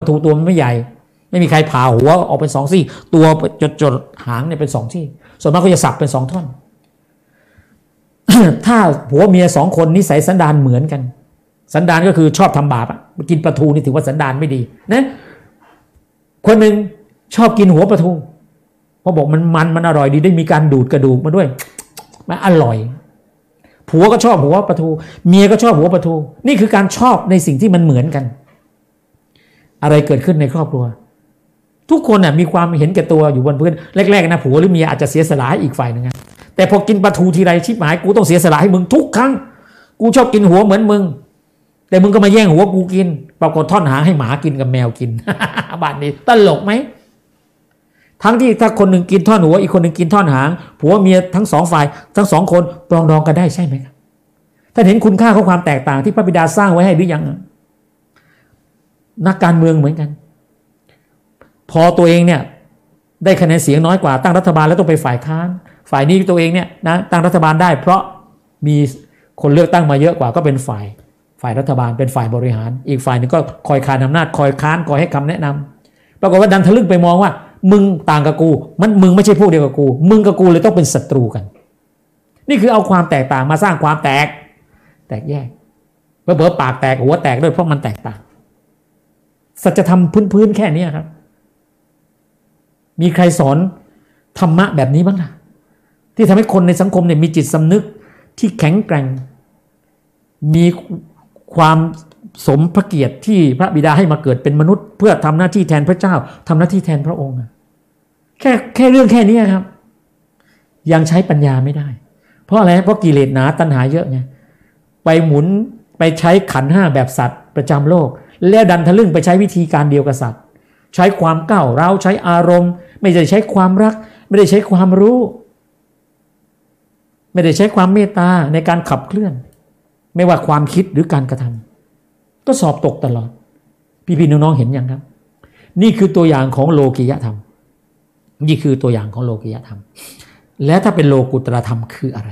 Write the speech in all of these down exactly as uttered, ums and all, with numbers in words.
ทูตัวมันไม่ใหญ่ไม่มีใครผ่าหัวออกเป็นสองซี่ตัวจดจดหางเนี่ยเป็นสองซี่ส่วนมากก็จะสับเป็นสองท่อน ถ้าผัวเมียสองคนนิสัยสันดานเหมือนกันสันดานก็คือชอบทำบาปอ่ะกินปลาทูนี่ถือว่าสันดานไม่ดีนะคนหนึ่งชอบกินหัวปลาทูเพราะบอกมันมันมันอร่อยดีได้มีการดูดกระดูกมาด้วยมันอร่อยผัวก็ชอบหัวปลาทูเมียก็ชอบหัวปลาทูนี่คือการชอบในสิ่งที่มันเหมือนกันอะไรเกิดขึ้นในครอบครัวทุกคนน่ะมีความเห็นแก่ตัวอยู่บนพื้นแรกๆนะผัวหรือเมียอาจจะเสียสละให้อีกฝ่ายนึงนะแต่พอกินปลาทูทีไรชิบหายกูต้องเสียสละให้มึงทุกครั้งกูชอบกินหัวเหมือนมึงแต่มึงก็มาแย่งหัวกูกินปรากฏท่อนหางให้หมากินกับแมวกิน บ้านนี้ตลกไหมทั้งที่ถ้าคนหนึ่งกินท่อนหัวอีกคนหนึ่งกินท่อนหางผัวเมียทั้งสองฝ่ายทั้งสองคนปรองดองกันได้ใช่ไหมครับท่านเห็นคุณค่าของความแตกต่างที่พระบิดาสร้างไว้ให้หรือยังนักการเมืองเหมือนกันพอตัวเองเนี่ยได้คะแนนเสียงน้อยกว่าตั้งรัฐบาลแล้วต้องไปฝ่ายค้านฝ่ายนี้ตัวเองเนี่ยนะตั้งรัฐบาลได้เพราะมีคนเลือกตั้งมาเยอะกว่าก็เป็นฝ่ายฝ่ายรัฐบาลเป็นฝ่ายบริหารอีกฝ่ายนึงก็คอยคานอำนาจคอยค้านคอยให้คำแนะนำปรากฏว่าดันทะลึ่งไปมองว่ามึงต่างกับกูมันมึงไม่ใช่พวกเดียวกับกูมึงกับกูเลยต้องเป็นศัตรูกันนี่คือเอาความแตกต่างมาสร้างความแตกแตกแยกเผลอๆปากแตกหัวแตกด้วยเพราะมันแตกต่างสัจธรรมพื้นๆแค่นี้ครับมีใครสอนธรรมะแบบนี้บ้างล่ะที่ทำให้คนในสังคมเนี่ยมีจิตสำนึกที่แข็งแกร่งมีความสมพระเกียรติที่พระบิดาให้มาเกิดเป็นมนุษย์เพื่อทำหน้าที่แทนพระเจ้าทำหน้าที่แทนพระองค์แค่แค่เรื่องแค่นี้ครับยังใช้ปัญญาไม่ได้เพราะอะไรเพราะกิเลสหนาตัณหาเยอะไงไปหมุนไปใช้ขันธ์ห้าแบบสัตว์ประจำโลกแล้วดันทะลึ่งไปใช้วิธีการเดียวกับสัตว์ใช้ความก้าวร้าวใช้อารมณ์ไม่ได้ใช้ความรักไม่ได้ใช้ความรู้ไม่ได้ใช้ความเมตตาในการขับเคลื่อนไม่ว่าความคิดหรือการกระทำก็สอบตกตลอดพี่ๆน้องๆเห็นยังครับนี่คือตัวอย่างของโลกิยธรรมนี่คือตัวอย่างของโลกิยธรรมและถ้าเป็นโลกุตรธรรมคืออะไร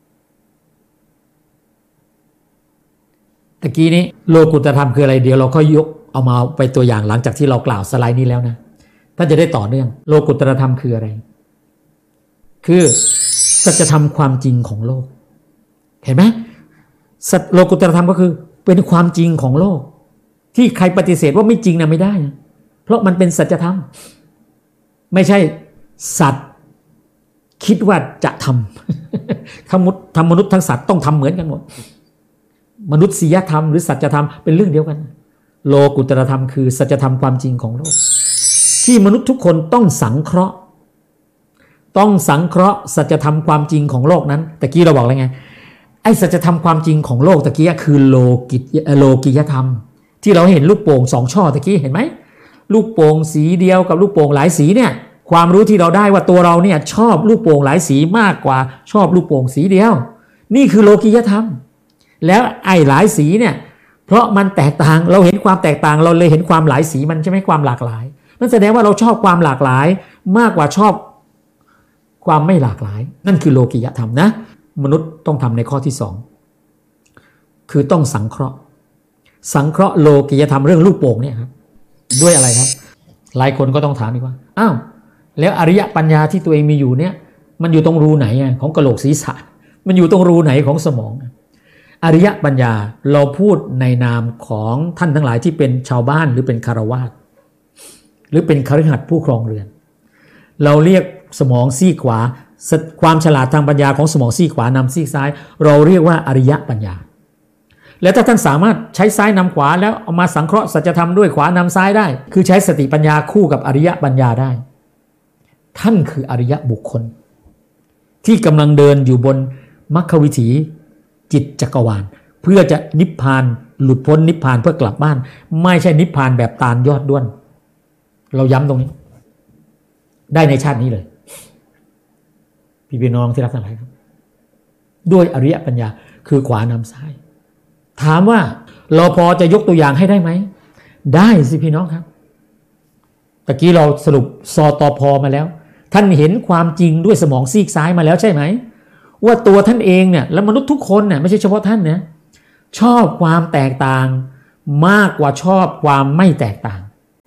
ตะกี้นี้โลกุตรธรรมคืออะไรเดี๋ยวเราค่อยยกเอามาไปตัวอย่างหลังจากที่เรากล่าวสไลด์นี้แล้วนะท่านจะได้ต่อเนื่องโลกุตรธรรมคืออะไรคือสัจธรรมความจริงของโลกเห็นไหมโลกุตรธรรมก็คือเป็นความจริงของโลกที่ใครปฏิเสธว่าไม่จริงนะไม่ได้นะเพราะมันเป็นสัจธรรมไม่ใช่สัตว์คิดว่าจะทำทำทำมนุษย์ทั้งสัตว์ต้องทำเหมือนกันหมดมนุษยธรรมหรือสัจธรรมเป็นเรื่องเดียวกันโลกุตรธรรมคือสัจธรรมความจริงของโลกที่มนุษย์ทุกคนต้องสังเคราะห์ต้องสังเคราะห์สัจธรรมความจริงของโลกนั้นตะกี้เราบอกแล้วไงไอ้สัจธรรมความจริงของโลกตะกี้คือโลกิโลกิยธรรมที่เราเห็นลูกโป่งสองช่อตะกี้เห็นไหมลูกโป่งสีเดียวกับลูกโป่งหลายสีเนี่ยความรู้ที่เราได้ว่าตัวเราเนี่ยชอบลูกโป่งหลายสีมากกว่าชอบลูกโป่งสีเดียวนี่คือโลกิยธรรมแล้วไอ้หลายสีเนี่ยเพราะมันแตกต่างเราเห็นความแตกต่างเราเลยเห็นความหลายสีมันใช่ไหมความหลากหลายนั่นแสดงว่าเราชอบความหลากหลายมากกว่าชอบความไม่หลากหลายนั่นคือโลกิยธรรมนะมนุษย์ต้องทำในข้อที่สองคือต้องสังเคราะห์สังเคราะห์โลกิยธรรมเรื่องลูกโป่งเนี่ยครับด้วยอะไรครับหลายคนก็ต้องถามอีกว่าอ้าวแล้วอริยปัญญาที่ตัวเองมีอยู่เนี่ยมันอยู่ตรงรูไหนของกะโหลกศีรษะมันอยู่ตรงรูไหนของสมองอริยปัญญาเราพูดในนามของท่านทั้งหลายที่เป็นชาวบ้านหรือเป็นคฤหัสถ์หรือเป็นคฤหัสถ์ผู้ครองเรือนเราเรียกสมองซีกขวาความฉลาดทางปัญญาของสมองซีกขวานำซีกซ้ายเราเรียกว่าอริยปัญญาแล้วถ้าท่านสามารถใช้ซ้ายนำขวาแล้วเอามาสังเคราะห์สัจธรรมด้วยขวานำซ้ายได้คือใช้สติปัญญาคู่กับอริยปัญญาได้ท่านคืออริยบุคคลที่กำลังเดินอยู่บนมรรควิถีจิตจักรวาลเพื่อจะนิพพานหลุดพ้นนิพพานเพื่อกลับบ้านไม่ใช่นิพพานแบบตาลยอดด้วนเราย้ำตรงนี้ได้ในชาตินี้เลยพี่พี่น้องที่รักทั้งหลายครับด้วยอริยปัญญาคือขวานำซ้ายถามว่าเราพอจะยกตัวอย่างให้ได้ไหมได้สิพี่น้องครับตะกี้เราสรุปสตพมาแล้วท่านเห็นความจริงด้วยสมองซีกซ้ายมาแล้วใช่ไหมว่าตัวท่านเองเนี่ยและมนุษย์ทุกคนเนี่ยไม่ใช่เฉพาะท่านนะชอบความแตกต่างมากกว่าชอบความไม่แตกต่าง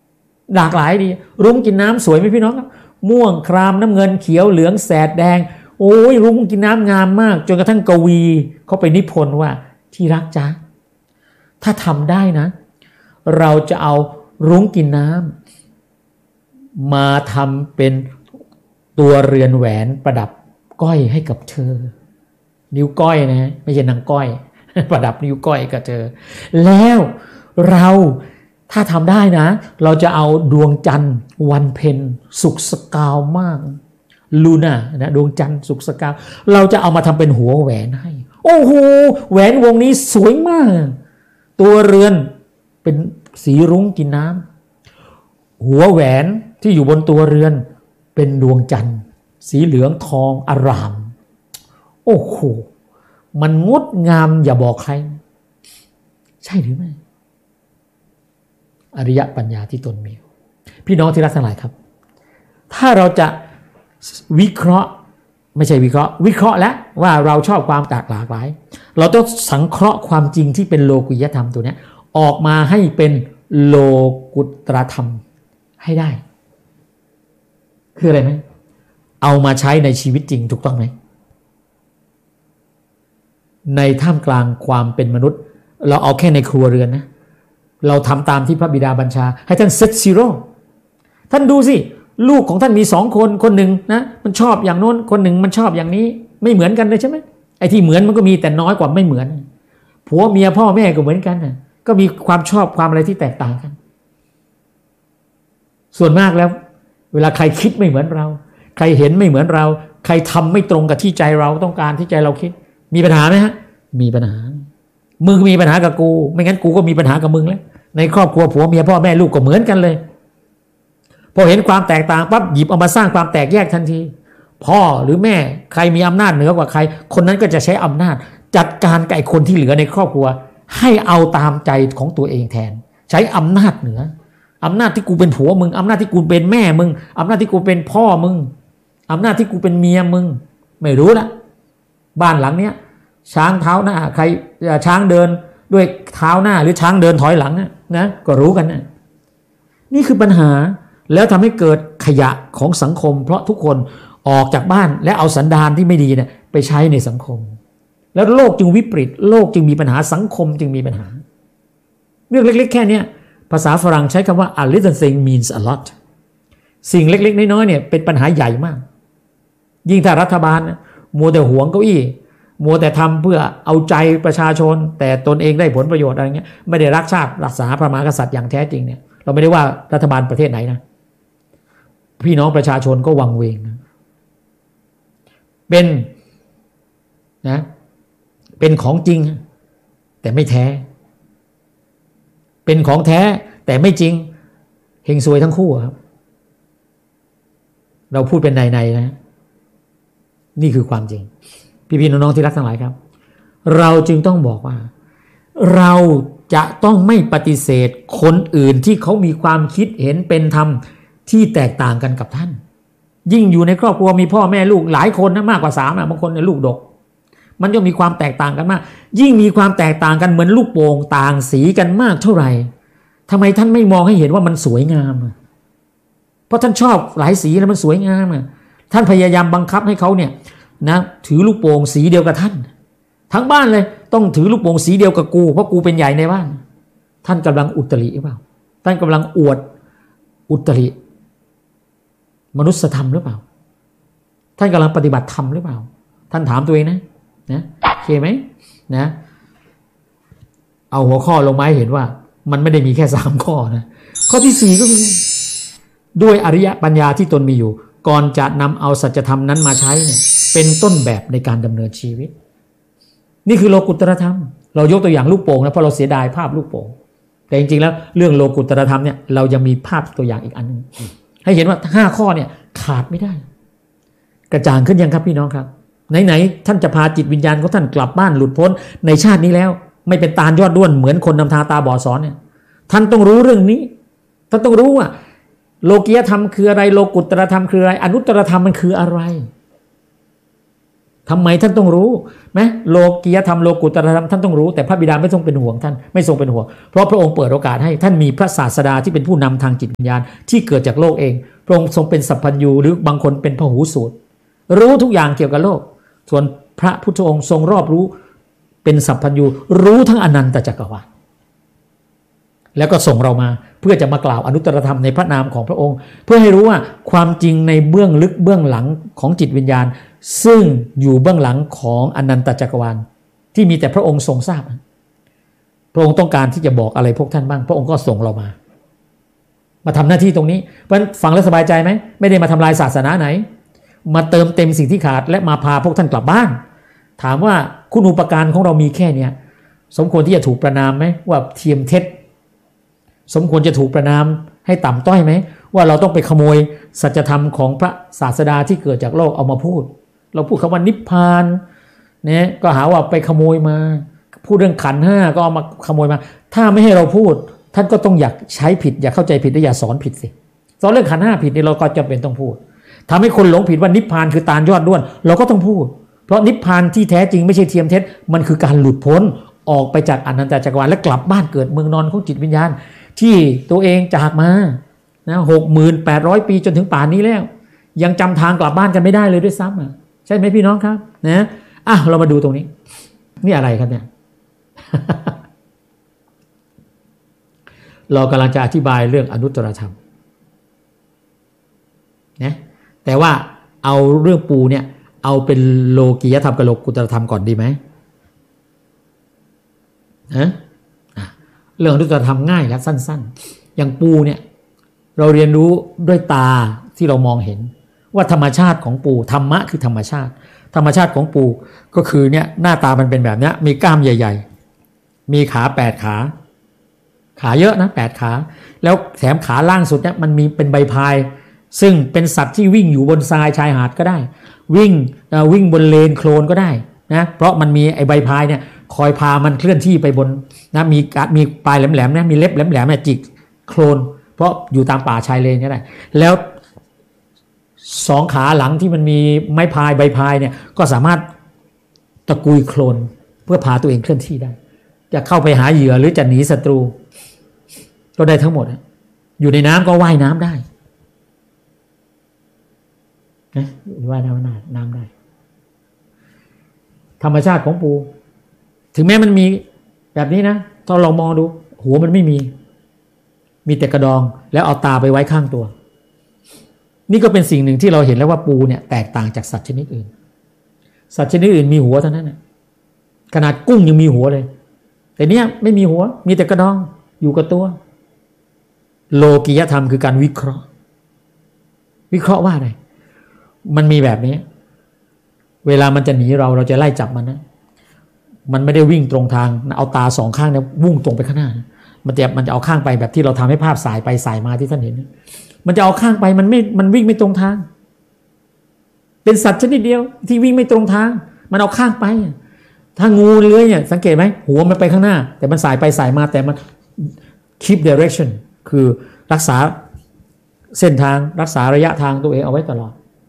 หลากหลายดีรุ้งกินน้ำสวยไหมพี่น้องครับม่วงครามน้ำเงินเขียวเหลืองแสดแดงโอ้ยรุ้งกินน้ำงามมากจนกระทั่งกวีเขาไปนิพนธ์ว่าที่รักจ๊ะถ้าทำได้นะเราจะเอารุ้งกินน้ำมาทำเป็นตัวเรือนแหวนประดับก้อยให้กับเธอนิ้วก้อยนะไม่ใช่นางก้อยประดับนิ้วก้อยกับเธอแล้วเราถ้าทำได้นะเราจะเอาดวงจันทร์วันเพ็ญสุกสกาวมากลูน่านะดวงจันทร์สุกสกาวเราจะเอามาทำเป็นหัวแหวนให้โอ้โหแหวนวงนี้สวยมากตัวเรือนเป็นสีรุ้งกินน้ำหัวแหวนที่อยู่บนตัวเรือนเป็นดวงจันทร์สีเหลืองทองอร่ามโอ้โหมันงดงามอย่าบอกใครใช่หรือไม่อริยปัญญาที่ตนมีพี่น้องที่รักทั้งหลายครับถ้าเราจะวิเคราะห์ไม่ใช่วิเคราะห์วิเคราะห์แล้วว่าเราชอบความแตกหลากหลายเราต้องสังเคราะห์ความจริงที่เป็นโลกุยธรรมตัวนี้ออกมาให้เป็นโลกุตรธรรมให้ได้คืออะไรไหมเอามาใช้ในชีวิตจริงถูกต้องไหมในท่ามกลางความเป็นมนุษย์เราเอาแค่ในครัวเรือนนะเราทำตามที่พระบิดาบัญชาให้ท่านเซตซีโร่ท่านดูสิลูกของท่านมีสองคนคนหนึ่งนะมันชอบอย่างโน้นคนหนึ่งมันชอบอย่างนี้ไม่เหมือนกันเลยใช่ไหมไอ้ที่เหมือนมันก็มีแต่น้อยกว่าไม่เหมือนผัวเมียพ่อแม่ก็เหมือนกันนะก็มีความชอบความอะไรที่แตกต่างกันส่วนมากแล้วเวลาใครคิดไม่เหมือนเราใครเห็นไม่เหมือนเราใครทำไม่ตรงกับที่ใจเราต้องการที่ใจเราคิดมีปัญหาไหมฮะมีปัญหามึงมีปัญหากับกูไม่งั้นกูก็มีปัญหากับมึงแล้วในครอบครัวผัวเมียพ่อแม่ลูกก็เหมือนกันเลยพอเห็นความแตกต่างปั๊บหยิบเอามาสร้างความแตกแยกทันทีพ่อหรือแม่ใครมีอำนาจเหนือกว่าใครคนนั้นก็จะใช้อำนาจจัดการกับไอ้คนที่เหลือในครอบครัวให้เอาตามใจของตัวเองแทนใช้อำนาจเหนืออำนาจที่กูเป็นผัวมึงอำนาจที่กูเป็นแม่มึงอำนาจที่กูเป็นพ่อมึงอำนาจที่กูเป็นเมียมึงไม่รู้ละบ้านหลังเนี้ยช้างเท้าหน้าใครช้างเดินด้วยเท้าหน้าหรือช้างเดินถอยหลังนะนะก็รู้กันนะนี่คือปัญหาแล้วทำให้เกิดขยะของสังคมเพราะทุกคนออกจากบ้านและเอาสันดานที่ไม่ดีเนี่ยไปใช้ในสังคมแล้วโลกจึงวิปริตโลกจึงมีปัญหาสังคมจึงมีปัญหาเรื่องเล็กๆแค่นี้ภาษาฝรั่งใช้คำว่า a little thing means a lot สิ่งเล็กๆน้อยๆเนี่ยเป็นปัญหาใหญ่มากยิ่งถ้ารัฐบาลนะมัวแต่หวงเก้าอี้มัวแต่ทำเพื่อเอาใจประชาชนแต่ตนเองได้ผลประโยชน์อะไรเงี้ยไม่ได้รักชาติรักษาพระมหากษัตริย์อย่างแท้จริงเนี่ยเราไม่ได้ว่ารัฐบาลประเทศไหนนะพี่น้องประชาชนก็วังเวงนะเป็นนะเป็นของจริงแต่ไม่แท้เป็นของแท้แต่ไม่จริงเฮงซวยทั้งคู่ครับเราพูดเป็นในๆนะนี่คือความจริงพี่ๆน้องๆที่รักทั้งหลายครับเราจึงต้องบอกว่าเราจะต้องไม่ปฏิเสธคนอื่นที่เขามีความคิดเห็นเป็นธรรมที่แตกต่างกันกับท่านยิ่งอยู่ในครอบครัวมีพ่อแม่ลูกหลายคนนะมากกว่าสามนะบางคนเนี่ยลูกดกมันจะมีความแตกต่างกันมากยิ่งมีความแตกต่างกันเหมือนลูกโป่งต่างสีกันมากเท่าไหร่ทำไมท่านไม่มองให้เห็นว่ามันสวยงามเพราะท่านชอบหลายสีแล้วมันสวยงามท่านพยายามบังคับให้เขาเนี่ยนะถือลูกโป่งสีเดียวกับท่านทั้งบ้านเลยต้องถือลูกโป่งสีเดียวกับกูเพราะกูเป็นใหญ่ในบ้านท่านกำลังอุตริหรือเปล่าท่านกำลังอวดอุตริมนุษยธรรมหรือเปล่าท่านกำลังปฏิบัติธรรมหรือเปล่าท่านถามตัวเองนะนะโอเคไหมนะเอาหัวข้อลงมาให้เห็นว่ามันไม่ได้มีแค่สามข้อนะข้อที่สี่ก็คือด้วยอริยปัญญาที่ตนมีอยู่ก่อนจะนำเอาสัจธรรมนั้นมาใช้เนี่ยเป็นต้นแบบในการดำเนินชีวิตนี่คือโลกุตตรธรรมเรายกตัวอย่างลูกโป่งนะเพราะเราเสียดายภาพลูกโป่งแต่จริงๆแล้วเรื่องโลกุตตรธรรมเนี่ยเรายังมีภาพตัวอย่างอีกอันนึงให้เห็นว่าห้าข้อเนี่ยขาดไม่ได้กระจ่างขึ้นยังครับพี่น้องครับไหนๆท่านจะพาจิตวิญญาณของท่านกลับบ้านหลุดพ้นในชาตินี้แล้วไม่เป็นตาลยอดด้วนเหมือนคนนำทางตาบอดสอนเนี่ยท่านต้องรู้เรื่องนี้ท่านต้องรู้ว่าโลกียธรรมคืออะไรโลกุตตรธรรมคืออะไรอนุตตรธรรมมันคืออะไรทำไมท่านต้องรู้ไหมโลกียธรรมโลกุตตรธรรมท่านต้องรู้แต่พระบิดาไม่ทรงเป็นห่วงท่านไม่ทรงเป็นห่วงเพราะพระองค์เปิดโอกาสให้ท่านมีพระศาสดาที่เป็นผู้นำทางจิตวิญญาณที่เกิดจากโลกเองพระองค์ทรงเป็นสัพพัญญูหรือบางคนเป็นพหูสูตรรู้ทุกอย่างเกี่ยวกับโลกส่วนพระพุทธองค์ทรงรอบรู้เป็นสัพพัญญูรู้ทั้งอนันตจักรวาลแล้วก็ส่งเรามาเพื่อจะมากล่าวอนุตตรธรรมในพระนามของพระองค์เพื่อให้รู้ว่าความจริงในเบื้องลึกเบื้องหลังของจิตวิญญาณซึ่งอยู่เบื้องหลังของอนันตจักรวาลที่มีแต่พระองค์ทรงทราบพระองค์ต้องการที่จะบอกอะไรพวกท่านบ้างพระองค์ก็ส่งเรามามาทำหน้าที่ตรงนี้เพราะฟังแล้วสบายใจไหมไม่ได้มาทำลายศาสนาไหนมาเติมเต็มสิ่งที่ขาดและมาพาพวกท่านกลับบ้านถามว่าคุณูปการของเรามีแค่เนี้ยสมควรที่จะถูกประณามไหมว่าเทียมเท็จสมควรจะถูกประณามให้ต่ำต้อยไหมว่าเราต้องไปขโมยสัจธรรมของพระศาสดาที่เกิดจากโลกเอามาพูดเราพูดคำว่านิพพานเนี่ยก็หาว่าไปขโมยมาพูดเรื่องขันธ์ห้าก็เอามาขโมยมาถ้าไม่ให้เราพูดท่านก็ต้องอยากใช้ผิดอยากเข้าใจผิดและอย่าสอนผิดสิสอนเรื่องขันธ์ห้าผิดนี่เราก็จำเป็นต้องพูดทำให้คนหลงผิดว่านิพพานคือตาลยอดด้วนเราก็ต้องพูดเพราะนิพพานที่แท้จริงไม่ใช่เทียมเท็จมันคือการหลุดพ้นออกไปจากอนันตจักรวาลและกลับบ้านเกิดเมืองนอนของจิตวิญญาณที่ตัวเองจากมานะหกหมื่นแปดร้อยปีจนถึงป่านนี้แล้วยังจำทางกลับบ้านกันไม่ได้เลยด้วยซ้ำอ่ะใช่ไหมพี่น้องครับนะอ่ะเรามาดูตรงนี้นี่อะไรครับเนี่ย เรากำลังจะอธิบายเรื่องอนุตตรธรรมนะแต่ว่าเอาเรื่องปูเนี่ยเอาเป็นโลกียธรรมกับโลกุตตรธรรมก่อนดีไหมนะเรื่องอนุตตรธรรมง่ายและสั้นๆอย่างปูเนี่ยเราเรียนรู้ด้วยตาที่เรามองเห็นว่าธรรมชาติของปูธรรมะคือธรรมชาติธรรมชาติของปูก็คือเนี่ยหน้าตามันเป็นแบบนี้มีกล้ามใหญ่ๆมีขาแปดขาขาเยอะนะแปดขาแล้วแถมขาล่างสุดเนี่ยมันมีเป็นใบพายซึ่งเป็นสัตว์ที่วิ่งอยู่บนทรายชายหาดก็ได้วิ่งวิ่งบนเลนโคลนก็ได้นะเพราะมันมีไอใบพายเนี่ยคอยพามันเคลื่อนที่ไปบนนะมีมีปลายแหลมๆนะมีเล็บแหลมๆเนี่ยจิกโคลนเพราะอยู่ตามป่าชายเลนก็ได้แล้วสองขาหลังที่มันมีไม้พายใบพายเนี่ยก็สามารถตะกุยโคลนเพื่อพาตัวเองเคลื่อนที่ได้จะเข้าไปหาเหยื่อหรือจะหนีศัตรูก็ได้ทั้งหมดอยู่ในน้ำก็ว่ายน้ำได้นะว่ายน้ำน้ำได้ธรรมชาติของปูถึงแม้มันมีแบบนี้นะถ้าเรามองดูหัวมันไม่มีมีแต่กระดองแล้วเอาตาไปไว้ข้างตัวนี่ก็เป็นสิ่งหนึ่งที่เราเห็นแล้วว่าปูเนี่ยแตกต่างจากสัตว์ชนิดอื่นสัตว์ชนิดอื่นมีหัวเท่านั้นนะขนาดกุ้งยังมีหัวเลยแต่เนี้ยไม่มีหัวมีแต่กระดองอยู่กับตัวโลกียธรรมคือการวิเคราะห์วิเคราะห์ว่าอะไรมันมีแบบนี้เวลามันจะหนีเราเราจะไล่จับมันนะมันไม่ได้วิ่งตรงทางเอาตาสองข้างเนี่ยวุ่งตรงไปข้างหน้านะมันจะมันจะเอาข้างไปแบบที่เราทำให้ภาพสายไปสายมาที่ท่านเห็นมันจะเอาข้างไปมันไม่มันวิ่งไม่ตรงทางเป็นสัตว์ชนิดเดียวที่วิ่งไม่ตรงทางมันเอาข้างไปถ้างูเลื้อยเนี่ยสังเกตไหมหัวมันไปข้างหน้าแต่มันสายไปสายมาแต่มัน keep direction คือรักษาเส้นทางรักษาระยะทางตัวเองเอาไว้ตลอด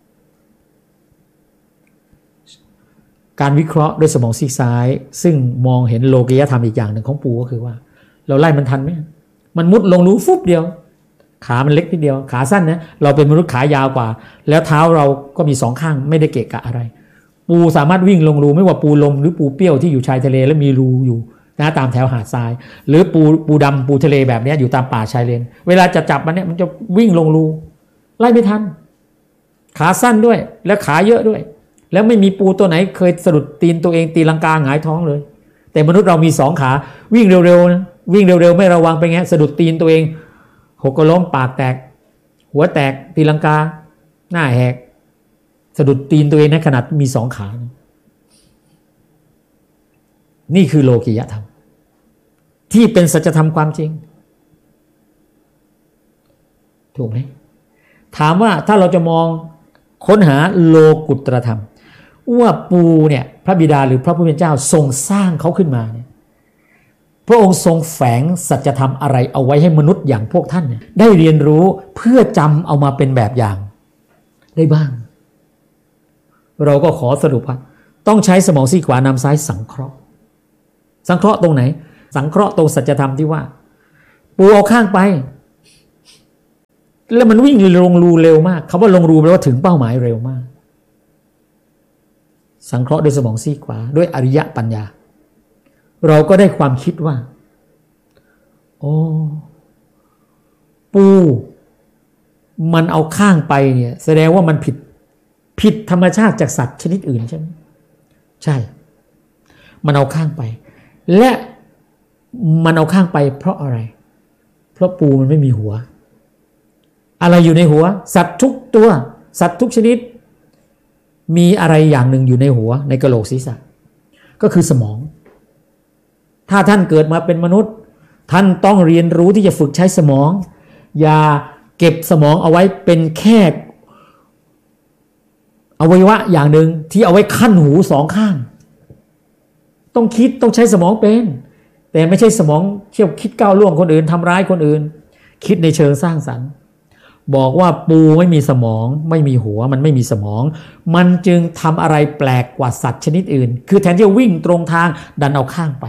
การวิเคราะห์ด้วยสมองซีกซ้ายซึ่งมองเห็นโลกียธรรมอีกอย่างหนึ่งของปูก็คือว่าเราไล่มันทันไหมมันมุดลงรูฟุบเดียวขามันเล็กนิดเดียวขาสั้นนะเราเป็นมนุษย์ขายาวกว่าแล้วเท้าเราก็มีสองข้างไม่ได้เกะกะอะไรปูสามารถวิ่งลงรูไม่ว่าปูลมหรือปูเปี้ยวที่อยู่ชายทะเลแล้วมีรูอยู่นะตามแถวหาดทรายหรือปูปูดำปูทะเลแบบนี้อยู่ตามป่าชายเลนเวลาจะจับมันเนี่ยมันจะวิ่งลงรูไล่ไม่ทันขาสั้นด้วยและขาเยอะด้วยแล้วไม่มีปูตัวไหนเคยสะดุดตีนตัวเองตีลังกาหงายท้องเลยแต่มนุษย์เรามีสองขาวิ่งเร็วๆนะวิ่งเร็วๆไม่ระวังไปไงสะดุดตีนตัวเองหกล้มปากแตกหัวแตกตีลังกาหน้าแหกสะดุดตีนตัวเองในขนาดมีสองขานะนี่คือโลกียธรรมที่เป็นสัจธรรมความจริงถูกไหมถามว่าถ้าเราจะมองค้นหาโลกุตตรธรรมว่าปูเนี่ยพระบิดาหรือพระผู้เป็นเจ้าทรงสร้างเขาขึ้นมาเนี่ยพระองค์ทรงแฝงสัจธรรมอะไรเอาไว้ให้มนุษย์อย่างพวกท่านเนี่ยได้เรียนรู้เพื่อจำเอามาเป็นแบบอย่างได้บ้างเราก็ขอสรุปว่าต้องใช้สมองซีกขวานำซ้ายสังเคราะห์สังเคราะห์ตรงไหนสังเคราะห์ตรงสัจธรรมที่ว่าปูเอาข้างไปแล้วมันวิ่งลงรูเร็วมากคำว่าลงรูแปลว่าถึงเป้าหมายเร็วมากสังเคราะห์ด้วยสมองซีกขวาด้วยอริยปัญญาเราก็ได้ความคิดว่าโอ้ปูมันเอาข้างไปเนี่ยแสดงว่ามันผิดผิดธรรมชาติจากสัตว์ชนิดอื่นใช่ไหมใช่มันเอาข้างไปและมันเอาข้างไปเพราะอะไรเพราะปูมันไม่มีหัวอะไรอยู่ในหัวสัตว์ทุกตัวสัตว์ทุกชนิดมีอะไรอย่างหนึ่งอยู่ในหัวในกะโหลกศีรษะก็คือสมองถ้าท่านเกิดมาเป็นมนุษย์ท่านต้องเรียนรู้ที่จะฝึกใช้สมองอย่าเก็บสมองเอาไว้เป็นแค่อวัยวะอย่างหนึ่งที่เอาไว้คั่นหูสองข้างต้องคิดต้องใช้สมองเป็นแต่ไม่ใช่สมองเที่ยวคิดก้าวล่วงคนอื่นทำร้ายคนอื่นคิดในเชิงสร้างสรรค์บอกว่าปูไม่มีสมองไม่มีหัวมันไม่มีสมองมันจึงทำอะไรแปลกกว่าสัตว์ชนิดอื่นคือแทนที่จะวิ่งตรงทางดันเอาข้างไป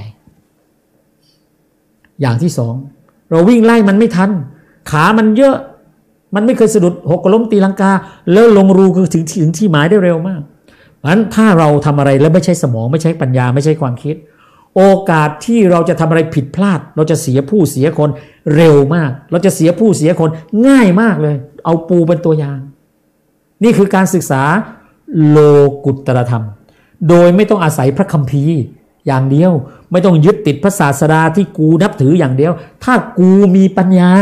อย่างที่สองเราวิ่งไล่มันไม่ทันขามันเยอะมันไม่เคยสะดุดหกล้มตีลังกาแล้วลงรูคือถึงถึงที่หมายได้เร็วมากเพราะฉะนั้นถ้าเราทำอะไรแล้วไม่ใช่สมองไม่ใช่ปัญญาไม่ใช่ความคิดโอกาสที่เราจะทำอะไรผิดพลาดเราจะเสียผู้เสียคนเร็วมากเราจะเสียผู้เสียคนง่ายมากเลยเอาปูเป็นตัวอย่างนี่คือการศึกษาโลกุตตรธรรมโดยไม่ต้องอาศัยพระคัมภีร์อย่างเดียวไม่ต้องยึดติดพระศาสดาที่กูนับถืออย่างเดียวถ้ากูมีปัญญา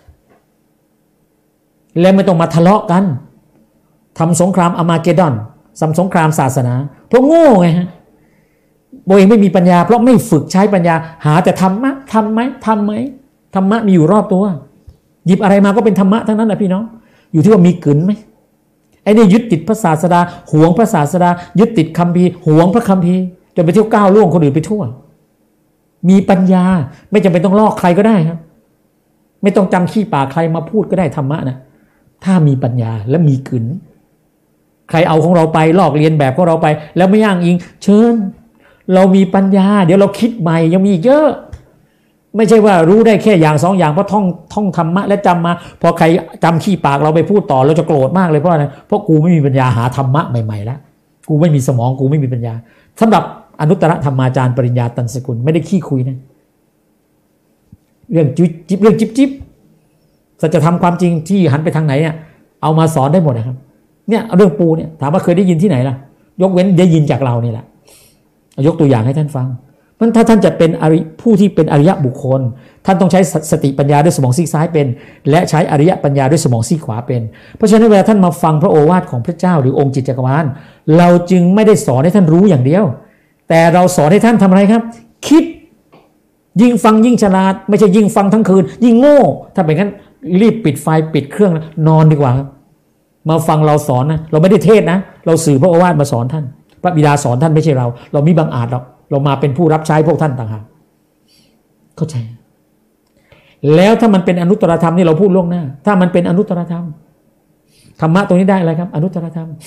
และไม่ต้องมาทะเลาะกันทำสงครามอามาเกดอนทำสงครามศาสนาเพราะโง่ไงฮะตัวเองไม่มีปัญญาเพราะไม่ฝึกใช้ปัญญาหาแต่ธรรมะทำไหมทำไหมธรรมะมีอยู่รอบตัวหยิบอะไรมาก็เป็นธรรมะทั้งนั้นแหละพี่น้องอยู่ที่ว่ามีกลืนไหมไอ้นี่ยึดติดพระศาสดาหวงพระศาสดายึดติดคัมภีร์หวงพระคัมภีร์จนไปเที่ยวก้าวล่วงคนอื่นไปทั่วมีปัญญาไม่จำเป็นต้องลอกใครก็ได้ครับไม่ต้องจำขี้ปากใครมาพูดก็ได้ธรรมะนะถ้ามีปัญญาและมีกลืนใครเอาของเราไปลอกเลียนแบบของเราไปแล้วไม่ย่างอิงเชิญเรามีปัญญาเดี๋ยวเราคิดใหม่ยังมีเยอะไม่ใช่ว่ารู้ได้แค่อย่างสองอย่างเพราะท่องท่องธรรมะและจำมาพอใครจำขี้ปากเราไปพูดต่อเราจะโกรธมากเลยเพราะอะไรเพราะกูไม่มีปัญญาหาธรรมะใหม่ๆแล้วกูไม่มีสมองกูไม่มีปัญญาสำหรับอนุตตรธรรมาจารย์ปริญญาตันสกุลไม่ได้ขี้คุยนะเรื่องจิ๊บจิ๊บเรื่องจิ๊บจิ๊บสัจธรรมความจริงที่หันไปทางไหนเนี่ยเอามาสอนได้หมดนะครับเนี่ยเรื่องปูเนี่ยถามว่าเคยได้ยินที่ไหนล่ะยกเว้นได้ยินจากเรานี่แหละยกตัวอย่างให้ท่านฟังมันถ้าท่านจะเป็นอริผู้ที่เป็นอริยะบุคคลท่านต้องใช้สติปัญญาด้วยสมองซีกซ้ายเป็นและใช้อริยปัญญาด้วยสมองซีกขวาเป็นเพราะฉะนั้นเวลาท่านมาฟังพระโอวาทของพระเจ้าหรือองค์จิตจักรวาลเราจึงไม่ได้สอนให้ท่านรู้อย่างเดียวแต่เราสอนให้ท่านทำอะไรครับคิดยิ่งฟังยิ่งฉลาดไม่ใช่ยิ่งฟังทั้งคืนยิ่งโง่ถ้าเป็นงั้นรีบปิดไฟปิดเครื่องนอนดีกว่าครับมาฟังเราสอนนะเราไม่ได้เทศนะเราสื่อพระโอวาทมาสอนท่านพระบิดาสอนท่านไม่ใช่เราเรามีบังอาจหรอกเรามาเป็นผู้รับใช้พวกท่านต่างหากเข้าใจแล้วถ้ามันเป็นอนุตตรธรรมนี่เราพูดล่วงหน้าถ้ามันเป็นอนุตตรธรรมธรรมะตรงนี้ได้อะไรครับอนุตตรธรรม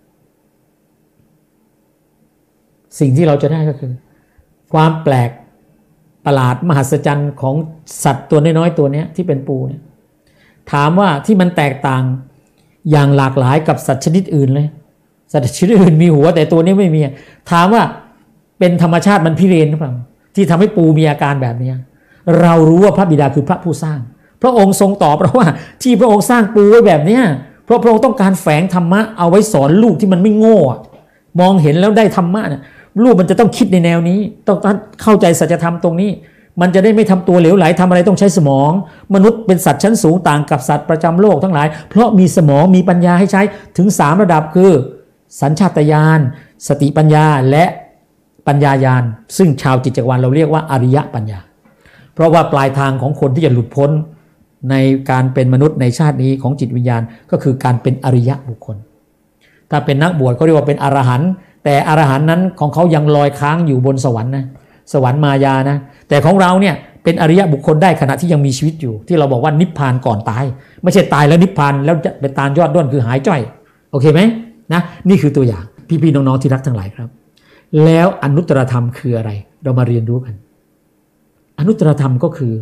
สิ่งที่เราจะได้ก็คือความแปลกประหลาดมหัศจรรย์ของสัตว์ตัวน้อยๆตัวนี้ที่เป็นปูเนี่ยถามว่าที่มันแตกต่างอย่างหลากหลายกับสัตว์ชนิดอื่นเลยสัตว์ชนิดอื่นมีหัวแต่ตัวนี้ไม่มีถามว่าเป็นธรรมชาติมันพิเรนหรือเปล่าที่ทำให้ปูมีอาการแบบนี้เรารู้ว่าพระบิดาคือพระผู้สร้างพระองค์ทรงตอบเราว่าที่พระองค์สร้างปูไว้แบบนี้เพราะพระองค์ต้องการแฝงธรรมะเอาไว้สอนลูกที่มันไม่โง่มองเห็นแล้วได้ธรรมะเนี่ยลูกมันจะต้องคิดในแนวนี้ต้องเข้าใจสัจธรรมตรงนี้มันจะได้ไม่ทำตัวเหลวไหลทำอะไรต้องใช้สมองมนุษย์เป็นสัตว์ชั้นสูงต่างกับสัตว์ประจำโลกทั้งหลายเพราะมีสมองมีปัญญาให้ใช้ถึงสามระดับคือสัญชาตญาณสติปัญญาและปัญญาญาณซึ่งชาวจิตจักรวาลเราเรียกว่าอริยปัญญาเพราะว่าปลายทางของคนที่จะหลุดพ้นในการเป็นมนุษย์ในชาตินี้ของจิตวิญญาณก็คือการเป็นอริยบุคคลถ้าเป็นนักบวชเขาเรียกว่าเป็นอรหันต์แต่อรหันต์นั้นของเขายังลอยค้างอยู่บนสวรรค์นะสวรรค์มายานะแต่ของเราเนี่ยเป็นอริยบุคคลได้ขณะที่ยังมีชีวิตอยู่ที่เราบอกว่านิพพานก่อนตายไม่ใช่ตายแล้วนิพพานแล้วจะเป็นตาลยอดด้วนคือหายจ้อยโอเคไหมนะนี่คือตัวอย่างพี่ๆน้องๆที่รักทั้งหลายครับแล้วอนุตตรธรรมคืออะไรเรามาเรียนรู้กันอนุตตรธรรมก็คือ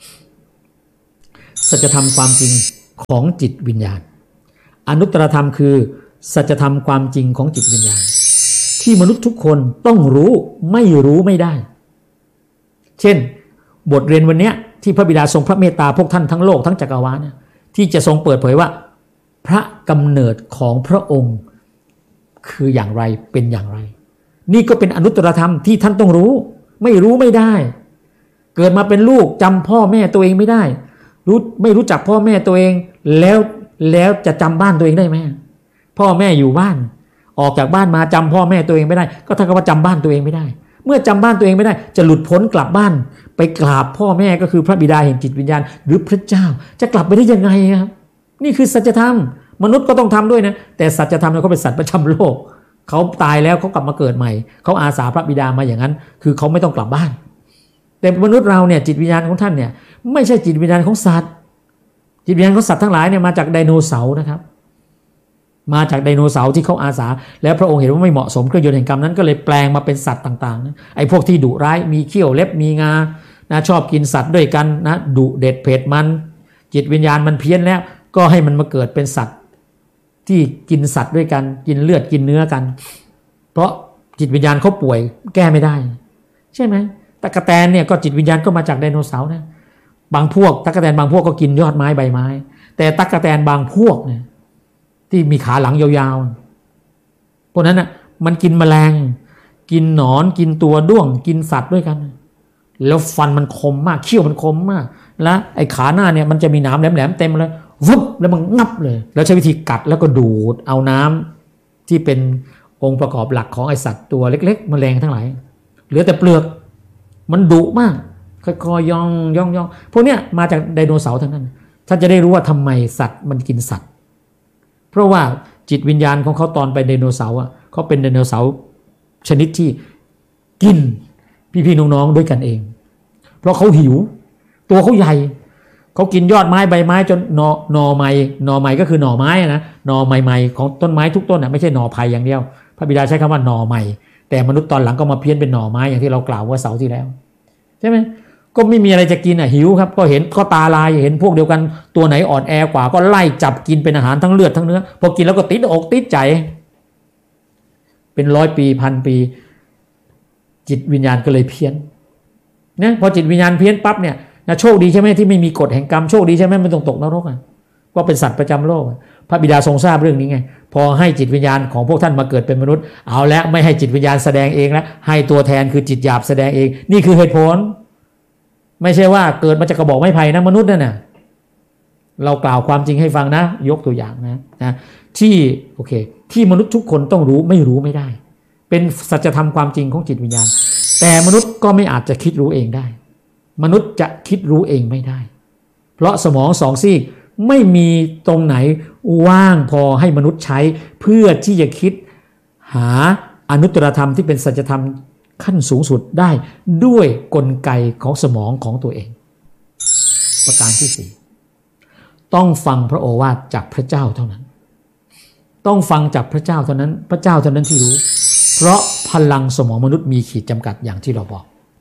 สัจธรรมความจริงของจิตวิญญาณอนุตตรธรรมคือสัจธรรมความจริงของจิตวิญญาณที่มนุษย์ทุกคนต้องรู้ไม่รู้ไม่ได้เช่นบทเรียนวันนี้ที่พระบิดาทรงพระเมตตาพวกท่านทั้งโลกทั้งจักรวาลที่จะทรงเปิดเผยว่าพระกำเนิดของพระองค์คืออย่างไรเป็นอย่างไรนี่ก็เป็นอนุตตรธรรมที่ท่านต้องรู้ไม่รู้ไม่ได้เกิดมาเป็นลูกจำพ่อแม่ตัวเองไม่ได้รู้ไม่รู้จักพ่อแม่ตัวเองแล้วแล้วจะจำบ้านตัวเองได้ไหมพ่อแม่อยู่บ้านออกจากบ้านมาจำพ่อแม่ตัวเองไม่ได้ก็เท่ากับว่าจำบ้านตัวเองไม่ได้เมื่อจำบ้านตัวเองไม่ได้จะหลุดพ้นกลับบ้านไปกราบพ่อแม่ก็คือพระบิดาแห่งจิตวิญญาณหรือพระเจ้าจะกลับไปได้ยังไงครับนี่คือสัจธรรมมนุษย์ก็ต้องทำด้วยนะแต่สัจธรรมเนี่ยเขาเป็นสัตว์ประจำโลกเขาตายแล้วเขากลับมาเกิดใหม่เขาอาสาพระบิดามาอย่างนั้นคือเขาไม่ต้องกลับบ้านแต่มนุษย์เราเนี่ยจิตวิญญาณของท่านเนี่ยไม่ใช่จิตวิญญาณของสัตว์จิตวิญญาณของสัตว์ทั้งหลายเนี่ยมาจากไดโนเสาร์นะครับมาจากไดโนเสาร์ที่เขาอาสาแล้วพระองค์เห็นว่าไม่เหมาะสมเครื่องยนต์แห่งกรรมนั้นก็เลยแปลงมาเป็นสัตว์ต่างๆนะไอ้พวกที่ดุร้ายมีเขี้ยวเล็บมีงานะชอบกินสัตว์ด้วยกันนะดุเด็ดเผ็ดมันจิตวิญญาณมันเพี้ยนแล้วก็ให้มันมาเกิดเป็นสัตว์ที่กินสัตว์ด้วยกันกินเลือดกินเนื้อกันเพราะจิตวิญญาณเขาป่วยแก้ไม่ได้ใช่ไหมตั๊กแตนเนี่ยก็จิตวิญญาณก็มาจากไดโนเสาร์นะบางพวกตั๊กแตนบางพวกก็กินยอดไม้ใบไม้แต่ตั๊กแตนบางพวกเนี่ยที่มีขาหลังยาวๆพวกนั้นน่ะมันกินแมลงกินหนอนกินตัวด้วงกินสัตว์ด้วยกันแล้วฟันมันคมมากเขี้ยวมันคมมากแล้วไอ้ขาหน้าเนี่ยมันจะมีหนามแหลมๆเต็มเลยวุบแล้วมันงับเลยแล้วใช้วิธีกัดแล้วก็ดูดเอาน้ำที่เป็นองค์ประกอบหลักของไอสัตว์ตัวเล็กๆแมลงทั้งหลายเหลือแต่เปลือกมันดุมากค่อยๆย่องย่องย่องพวกเนี้ยมาจากไดโนเสาร์ทั้งนั้นท่านจะได้รู้ว่าทำไมสัตว์มันกินสัตว์เพราะว่าจิตวิญญาณของเขาตอนไปไดโนเสาร์อ่ะเขาเป็นไดโนเสาร์ชนิดที่กินพี่ๆน้องๆด้วยกันเองเพราะเขาหิวตัวเขาใหญ่เขากินยอดไม้ใบไม้จนหนอหนอไม้หนอไม้ก็คือหน่อไม้นะหนอใหม่ๆของต้นไม้ทุกต้นน่ะไม่ใช่หน่อไผ่อย่างเดียวพระบิดาใช้คำว่าหน่อไม้แต่มนุษย์ตอนหลังก็มาเพี้ยนเป็นหน่อไม้อย่างที่เรากล่าวว่าเสาร์ที่แล้วใช่ไหมก็ไม่มีอะไรจะกินอ่ะหิวครับก็เห็นก็ตาลายเห็นพวกเดียวกันตัวไหนอ่อนแอกว่าก็ไล่จับกินเป็นอาหารทั้งเลือดทั้งเนื้อพอกินแล้วก็ติดอกติดใจเป็นร้อยปีพันปีจิตวิญญาณก็เลยเพี้ยนนะพอจิตวิญญาณเพี้ยนปั๊บเนี่ยนะโชคดีใช่ไหมที่ไม่มีกฎแห่งกรรมโชคดีใช่ไหมไม่ต้องตกนรกอ่ะก็เป็นสัตว์ประจำโลกพระบิดาทรงทราบเรื่องนี้ไงพอให้จิตวิญญาณของพวกท่านมาเกิดเป็นมนุษย์เอาแล้วไม่ให้จิตวิญญาณแสดงเองแล้วให้ตัวแทนคือจิตหยาบแสดงเองนี่คือเหตุผลไม่ใช่ว่าเกิดมาจากกระบอกไม้ไผ่นะมนุษย์นั่นน่ะเรากล่าวความจริงให้ฟังนะยกตัวอย่างนะนะที่โอเคที่มนุษย์ทุกคนต้องรู้ไม่รู้ไม่ได้เป็นสัจธรรมความจริงของจิตวิญญาณแต่มนุษย์ก็ไม่อาจจะคิดรู้เองได้มนุษย์จะคิดรู้เองไม่ได้เพราะสมองสองซีกไม่มีตรงไหนว่างพอให้มนุษย์ใช้เพื่อที่จะคิดหาอนุตตรธรรมที่เป็นสัจธรรมขั้นสูงสุดได้ด้วยกลไกของสมองของตัวเองประการที่สี่ต้องฟังพระโอวาทจากพระเจ้าเท่านั้นต้องฟังจากพระเจ้าเท่านั้นพระเจ้าเท่านั้นที่รู้เพราะพลังสมองมนุษย์มีขีดจำกัดอย่างที่เราบอก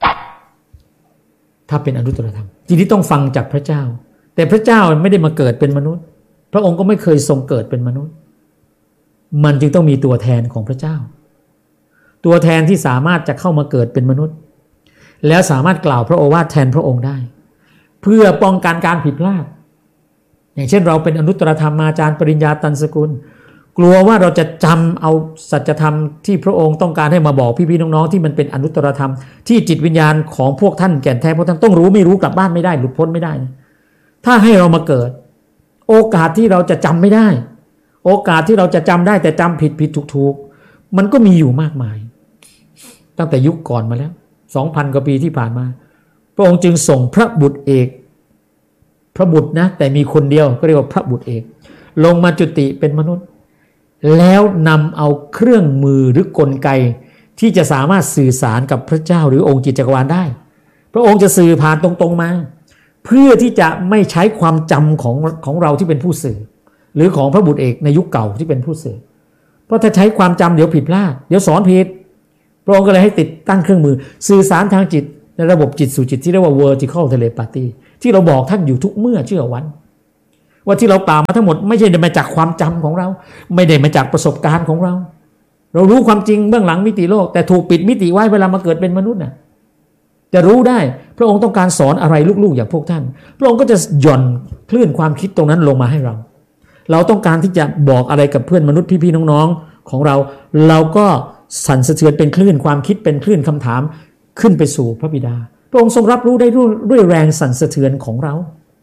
ถ้าเป็นอนุตตรธรรมทีนี้ต้องฟังจากพระเจ้าแต่พระเจ้าไม่ได้มาเกิดเป็นมนุษย์พระองค์ก็ไม่เคยทรงเกิดเป็นมนุษย์มันจึงต้องมีตัวแทนของพระเจ้าตัวแทนที่สามารถจะเข้ามาเกิดเป็นมนุษย์แล้วสามารถกล่าวพระโอวาทแทนพระองค์ได้เพื่อป้องกันการผิดพลาดอย่างเช่นเราเป็นอนุตตรธรรมอาจารย์ปริญญาตันสกุลกลัวว่าเราจะจำเอาสัจธรรมที่พระองค์ต้องการให้มาบอกพี่ๆน้องๆที่มันเป็นอนุตตรธรรมที่จิตวิญญาณของพวกท่านแก่นแท้พวกท่านต้องรู้ไม่รู้กลับบ้านไม่ได้หลุดพ้นไม่ได้ถ้าให้เรามาเกิดโอกาสที่เราจะจำไม่ได้โอกาสที่เราจะจำได้แต่จำผิดผิดถูกถูกมันก็มีอยู่มากมายตั้งแต่ยุคก่อนมาแล้ว สองพัน กว่าปีที่ผ่านมาพระองค์จึงส่งพระบุตรเอกพระบุตรนะแต่มีคนเดียวก็เรียกว่าพระบุตรเอกลงมาจุติเป็นมนุษย์แล้วนำเอาเครื่องมือหรือกลไกที่จะสามารถสื่อสารกับพระเจ้าหรือองค์จิตจักรวาลได้พระองค์จะสื่อผ่านตรงๆมาเพื่อที่จะไม่ใช้ความจำของของเราที่เป็นผู้สื่อหรือของพระบุตรเอกในยุคเก่าที่เป็นผู้สื่อเพราะถ้าใช้ความจำเดี๋ยวผิดพลาดเดี๋ยวสอนผิดพระองค์ก็เลยให้ติดตั้งเครื่องมือสื่อสารทางจิตในระบบจิตสู่จิตที่เรียกว่า vertical telepathy ที่เราบอกท่านอยู่ทุกเมื่อเชื่อวันว่าที่เรากล่าวมาทั้งหมดไม่ใช่มาจากความจำของเราไม่ได้มาจากประสบการณ์ของเราเรารู้ความจริงเบื้องหลังมิติโลกแต่ถูกปิดมิติไว้เวลามาเกิดเป็นมนุษย์น่ะจะรู้ได้พระองค์ต้องการสอนอะไรลูกๆอย่างพวกท่านพระองค์ก็จะหย่อนคลื่นความคิดตรงนั้นลงมาให้เราเราต้องการที่จะบอกอะไรกับเพื่อนมนุษย์พี่ๆน้องๆของเราเราก็สั่นสะเทือนเป็นคลื่นความคิดเป็นคลื่นคำถามขึ้นไปสู่พระบิดาพระองค์ทรงรับรู้ได้ด้วยแรงสั่นสะเทือนของเรา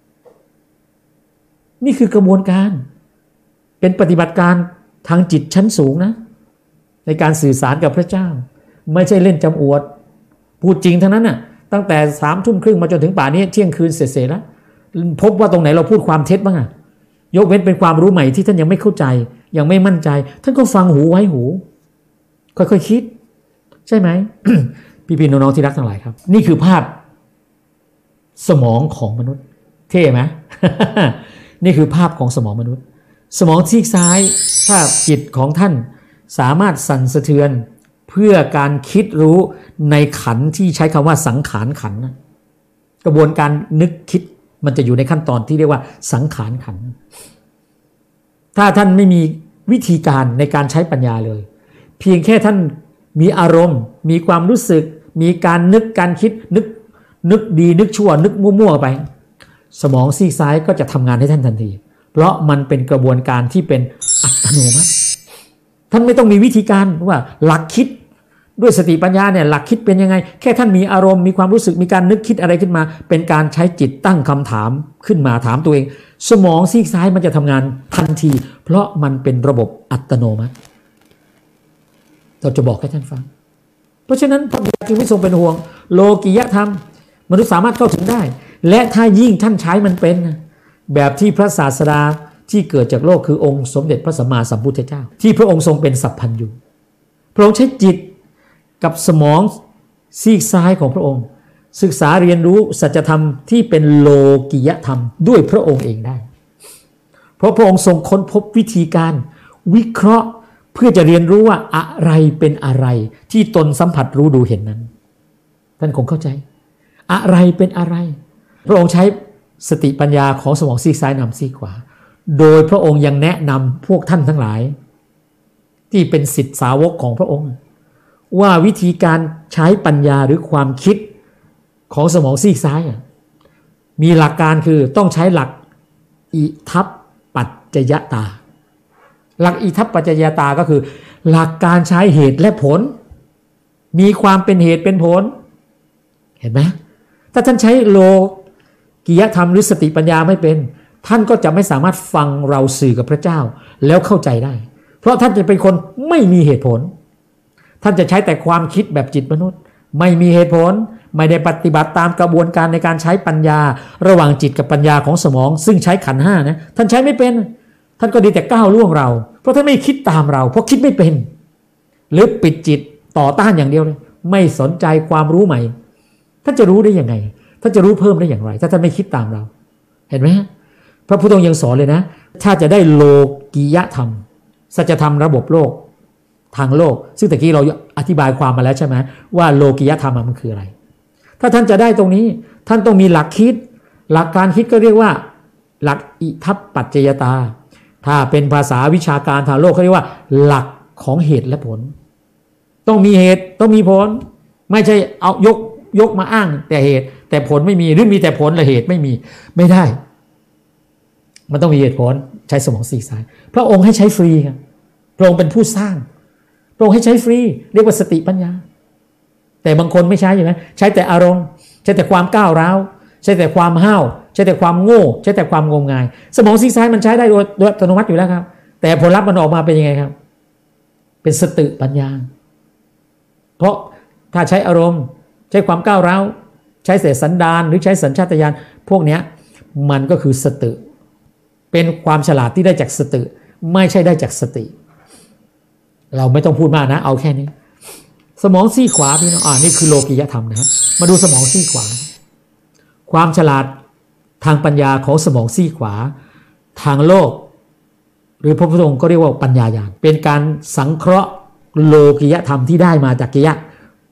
นี่คือกระบวนการเป็นปฏิบัติการทางจิตชั้นสูงนะในการสื่อสารกับพระเจ้าไม่ใช่เล่นจำอวดพูดจริงทั้งนั้นน่ะตั้งแต่สามทุ่มครึ่งมาจนถึงป่านนี้เที่ยงคืนเสร็จๆแล้วพบว่าตรงไหนเราพูดความเท็จบ้างอะยกเว้นเป็นความรู้ใหม่ที่ท่านยังไม่เข้าใจยังไม่มั่นใจท่านก็ฟังหูไว้หูค่อยๆ ค, คิดใช่ไหม พี่ๆน้องๆที่รักทั้งหลายครับนี่คือภาพสมองของมนุษย์เท่ไหม นี่คือภาพของสมองมนุษย์สมองซีกซ้ายถ้าจิตของท่านสามารถสั่นสะเทือนเพื่อการคิดรู้ในขันที่ใช้คำว่าสังขารขันนะกระบวนการนึกคิดมันจะอยู่ในขั้นตอนที่เรียกว่าสังขารขันถ้าท่านไม่มีวิธีการในการใช้ปัญญาเลยเพียงแค่ท่านมีอารมณ์มีความรู้สึกมีการนึกการคิดนึกนึกดีนึกชั่วนึกมั่วๆไปสมองซีกซ้ายก็จะทำงานให้ท่านทันทีเพราะมันเป็นกระบวนการที่เป็นอัตโนมัติท่านไม่ต้องมีวิธีการว่าหลักคิดด้วยสติปัญญาเนี่ยหลักคิดเป็นยังไงแค่ท่านมีอารมณ์มีความรู้สึกมีการนึกคิดอะไรขึ้นมาเป็นการใช้จิตตั้งคำถามขึ้นมาถามตัวเองสมองซีกซ้ายมันจะทำงานทันทีเพราะมันเป็นระบบอัตโนมัติเราจะบอกให้ท่านฟังเพราะฉะนั้นพระบิดาจึงไม่ทรงเป็นห่วงโลกิยธรรมมนุษย์สามารถเข้าถึงได้และถ้ายิ่งท่านใช้มันเป็นแบบที่พระศาสดาที่เกิดจากโลกคือองค์สมเด็จพระสัมมาสัมพุทธเจ้าที่พระองค์ทรงเป็นสัพพัญญูพระองค์ใช้จิตกับสมองซีกซ้ายของพระองค์ศึกษาเรียนรู้สัจธรรมที่เป็นโลกิยธรรมด้วยพระองค์เองได้เพราะพระองค์ทรงค้นพบวิธีการวิเคราะห์เพื่อจะเรียนรู้ว่าอะไรเป็นอะไรที่ตนสัมผัสรู้ดูเห็นนั้นท่านคงเข้าใจอะไรเป็นอะไรพระองค์ใช้สติปัญญาของสมองซีกซ้ายนำซีกขวาโดยพระองค์ยังแนะนำพวกท่านทั้งหลายที่เป็นศิษย์สาวกของพระองค์ว่าวิธีการใช้ปัญญาหรือความคิดของสมองซีกซ้ายมีหลักการคือต้องใช้หลักอิทัปปัจจยตาหลักอิทัปปัจจยตาก็คือหลักการใช้เหตุและผลมีความเป็นเหตุเป็นผลเห็นไหมถ้าท่านใช้โลกิยธรรมหรือสติปัญญาไม่เป็นท่านก็จะไม่สามารถฟังเราสื่อกับพระเจ้าแล้วเข้าใจได้เพราะท่านจะเป็นคนไม่มีเหตุผลท่านจะใช้แต่ความคิดแบบจิตมนุษย์ไม่มีเหตุผลไม่ได้ปฏิบัติตามกระบวนการในการใช้ปัญญาระหว่างจิตกับปัญญาของสมองซึ่งใช้ขันธ์ห้านะท่านใช้ไม่เป็นท่านก็ดีแต่ก้าวล่วงเราเพราะท่านไม่คิดตามเราเพราะคิดไม่เป็นหรือปิดจิตต่อต้านอย่างเดียวเลยไม่สนใจความรู้ใหม่ท่านจะรู้ได้ยังไงท่านจะรู้เพิ่มได้อย่างไรถ้าท่านไม่คิดตามเราเห็นไหมพระพุทธองค์ยังสอนเลยนะถ้าจะได้โลกิยธรรมสัจธรรมระบบโลกทางโลกซึ่งตะกี้เราอธิบายความมาแล้วใช่ไหมว่าโลกิยธรรมมันคืออะไรถ้าท่านจะได้ตรงนี้ท่านต้องมีหลักคิดหลักการคิดก็เรียกว่าหลักอิทัปปัจจยตาถ้าเป็นภาษาวิชาการทางโลกเขาเรียกว่าหลักของเหตุและผลต้องมีเหตุต้องมีผลไม่ใช่เอายกยกมาอ้างแต่เหตุแต่ผลไม่มีหรือมีแต่ผลและเหตุไม่มีไม่ได้มันต้องมีเหตุผลใช้สมองซีกซ้ายพระองค์ให้ใช้ฟรีครับพระองค์เป็นผู้สร้างพระองค์ให้ใช้ฟรีเรียกว่าสติปัญญาแต่บางคนไม่ใช้ใช่ไหมใช้แต่อารมณ์ใช้แต่ความก้าวร้าวใช้แต่ความห้าวใช้แต่ความโง่ใช้แต่ความงมงายสมองซีกซ้ายมันใช้ได้โดยโดยอัตโนมัติอยู่แล้วครับแต่ผลลัพธ์มันออกมาเป็นยังไงครับเป็นสติปัญญาเพราะถ้าใช้อารมณ์ใช้ความก้าวร้าวใช้เสสันดานหรือใช้สัญชาตญาณพวกนี้มันก็คือสติเป็นความฉลาดที่ได้จากสติไม่ใช่ได้จากสติเราไม่ต้องพูดมากนะเอาแค่นี้สมองซีกขวาพี่น้องอ่านี่คือโลกิยธรรมนะครับมาดูสมองซีกขวาความฉลาดทางปัญญาของสมองซีกขวาทางโลกหรือพระพุทธองค์ก็เรียกว่าปัญญาญาณเป็นการสังเคราะห์โลกิยธรรมที่ได้มาจากกิยะ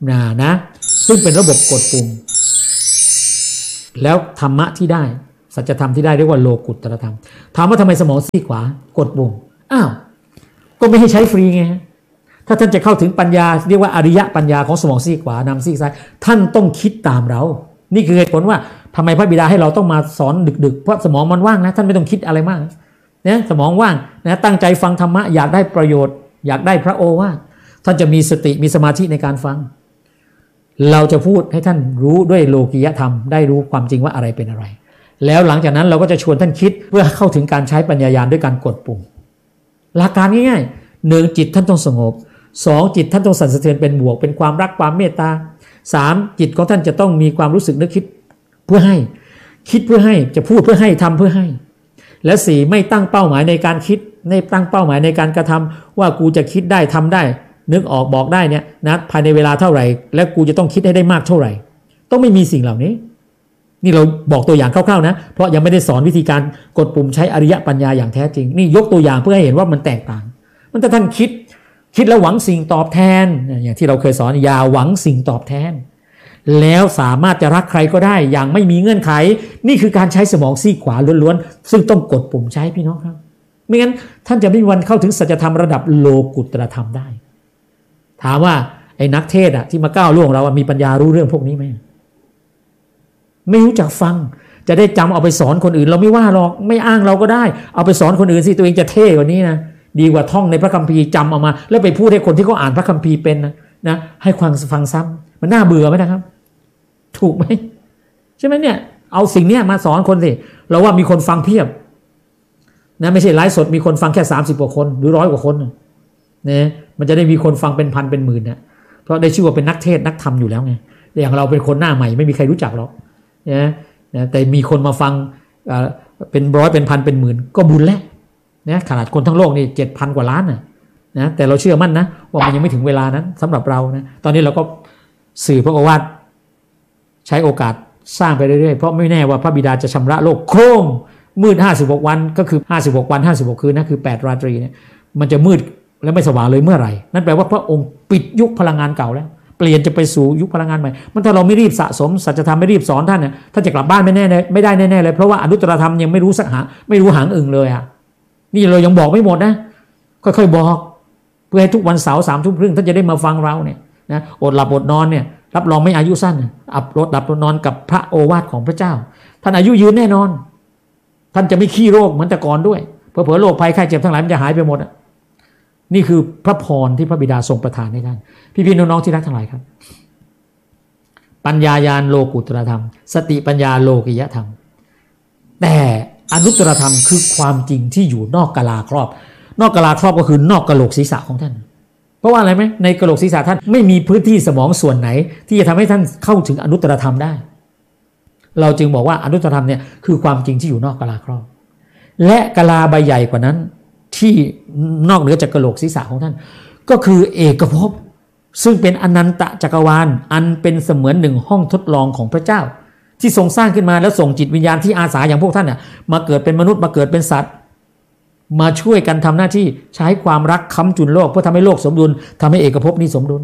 นะนะซึ่งเป็นระบบกดปุ่มแล้วธรรมะที่ได้สัจธรรมที่ได้เรียกว่าโลกุตตรธรรมถามว่าทำไมสมองซีกขวากดปุ่มอ้าวก็ไม่ให้ใช้ฟรีไงถ้าท่านจะเข้าถึงปัญญาเรียกว่าอริยะปัญญาของสมองซีกขวานำซีกซ้ายท่านต้องคิดตามเรานี่คือเหตุผลว่าทำไมพระบิดาให้เราต้องมาสอนดึกๆเพราะสมองมันว่างนะท่านไม่ต้องคิดอะไรมากนะสมองว่างนะตั้งใจฟังธรรมะอยากได้ประโยชน์อยากได้พระโอวาทท่านจะมีสติมีสมาธิในการฟังเราจะพูดให้ท่านรู้ด้วยโลกิยธรรมได้รู้ความจริงว่าอะไรเป็นอะไรแล้วหลังจากนั้นเราก็จะชวนท่านคิดเพื่อเข้าถึงการใช้ปัญญาญาณด้วยการกดปุ่มหลักการง่ายๆหนึ่งจิตท่านต้องสงบสองจิตท่านต้องสั่นสะเทือนเป็นบวกเป็นความรักความเมตตาสามจิตของท่านจะต้องมีความรู้สึกนึกคิดเพื่อให้คิดเพื่อให้จะพูดเพื่อให้ทำเพื่อให้และสี่ไม่ตั้งเป้าหมายในการคิดไม่ตั้งเป้าหมายในการกระทำว่ากูจะคิดได้ทำได้นึกออกบอกได้เนี่ยนะภายในเวลาเท่าไหร่และกูจะต้องคิดให้ได้มากเท่าไหร่ต้องไม่มีสิ่งเหล่านี้นี่เราบอกตัวอย่างคร่าวๆนะเพราะยังไม่ได้สอนวิธีการกดปุ่มใช้อริยปัญญาอย่างแท้จริงนี่ยกตัวอย่างเพื่อให้เห็นว่ามันแตกต่างมันถ้าท่านคิดคิดแล้วหวังสิ่งตอบแทนอย่างที่เราเคยสอนอย่าหวังสิ่งตอบแทนแล้วสามารถจะรักใครก็ได้อย่างไม่มีเงื่อนไขนี่คือการใช้สมองซีกขวาล้วนๆซึ่งต้องกดปุ่มใช้พี่น้องครับไม่งั้นท่านจะไม่มีวันเข้าถึงสัจธรรมระดับโลกุตตรธรรมได้ถามว่าไอ้นักเทศอะที่มาก้าวล่วงเรามีปัญญารู้เรื่องพวกนี้ไหมไม่รู้จักฟังจะได้จำเอาไปสอนคนอื่นเราไม่ว่าหรอกไม่อ้างเราก็ได้เอาไปสอนคนอื่นสิตัวเองจะเท่กว่านี้นะดีกว่าท่องในพระคัมภีร์จำเอามาแล้วไปพูดให้คนที่เขาอ่านพระคัมภีร์เป็นนะนะให้ความฟังซ้ำมันน่าเบื่อไหมนะครับถูกไหมใช่ไหมเนี่ยเอาสิ่งนี้มาสอนคนสิเราว่ามีคนฟังเพียบนะไม่ใช่ไลฟ์สดมีคนฟังแค่สามสิบกว่าคนหรือร้อยกว่าคนนะมันจะได้มีคนฟังเป็นพันเป็นหมื่นนะเพราะได้ชื่อว่าเป็นนักเทศนักธรรมอยู่แล้วไงอย่างเราเป็นคนหน้าใหม่ไม่มีใครรู้จักหรอกนะนะแต่มีคนมาฟังเป็นร้อยเป็นพันเป็นหมื่นก็บุญแล้วนะขนาดคนทั้งโลกนี่เจ็ดพันกว่าล้านนะนะแต่เราเชื่อมั่นนะว่ามันยังไม่ถึงเวลานั้นสำหรับเรานะตอนนี้เราก็สื่อพระโอวาทใช้โอกาสสร้างไปเรื่อยๆเพราะไม่แน่ว่าพระบิดาจะชำระโลกโครมมืดห้าสิบหกวันก็คือห้าสิบหกวันห้าสิบหกคืนนะคือแปดราตรีเนี่ยมันจะมืดและไม่สว่างเลยเมื่อไหร่นั่นแปลว่าพระองค์ปิดยุคพลังงานเก่าแล้วเปลี่ยนจะไปสู่ยุคพลังงานใหม่มันถ้าเราไม่รีบสะสมสัจธรรมไม่รีบสอนท่านเนี่ยท่านจะกลับบ้านไม่แน่ไม่ได้แน่ๆเลยเพราะว่าอนุตตรธรรมยังไม่รู้สักหาไม่รู้หางอึ่งเลยอ่ะนี่เรายังบอกไม่หมดนะค่อยๆบอกเพื่อให้ทุกวันเสาร์สามทุ่มครึ่งท่านจะได้มาฟังเราเนี่ยนะอดหลับอดนอนเนี่ยรับรองไม่อายุสั้นอับรดหลับนอนกับพระโอวาทของพระเจ้าท่านอายุยืนแน่นอนท่านจะไม่ขี้โรคเหมือนแต่ก่อนด้วยเผื่อๆโรคภัยไข้เจ็บทั้งหลายมันจะหายไปหมดอ่ะนี่คือพระพรที่พระบิดาทรงประทานให้ท่านพี่ๆน้องๆที่รักทั้งหลายครับปัญญาญาณโลกุตตรธรรมสติปัญญาโลกิยธรรมแต่อนุตตรธรรมคือความจริงที่อยู่นอกกะลาครอบนอกกะลาครอบก็คือนอกกะโหลกศีรษะของท่านเพราะว่าอะไรไหมในกะโหลกศีรษะท่านไม่มีพื้นที่สมองส่วนไหนที่จะทำให้ท่านเข้าถึงอนุตตรธรรมได้เราจึงบอกว่าอนุตตรธรรมเนี่ยคือความจริงที่อยู่นอกกะลาครอบและกะลาใบใหญ่กว่านั้นที่นอกเหนือจากกะโหลกศีรษะของท่านก็คือเอกภพซึ่งเป็นอนันตจักรวาลอันเป็นเสมือนหนึ่งห้องทดลองของพระเจ้าที่ทรงสร้างขึ้นมาแล้วส่งจิตวิญญาณที่อาสาอย่างพวกท่านน่ะมาเกิดเป็นมนุษย์มาเกิดเป็นสัตว์มาช่วยกันทำหน้าที่ใช้ความรักค้ำจุนโลกเพื่อทำให้โลกสมดุลทำให้เอกภพนี้สมดุล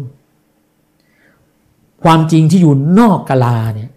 ความจริงที่อยู่นอกกะลาเนี่ย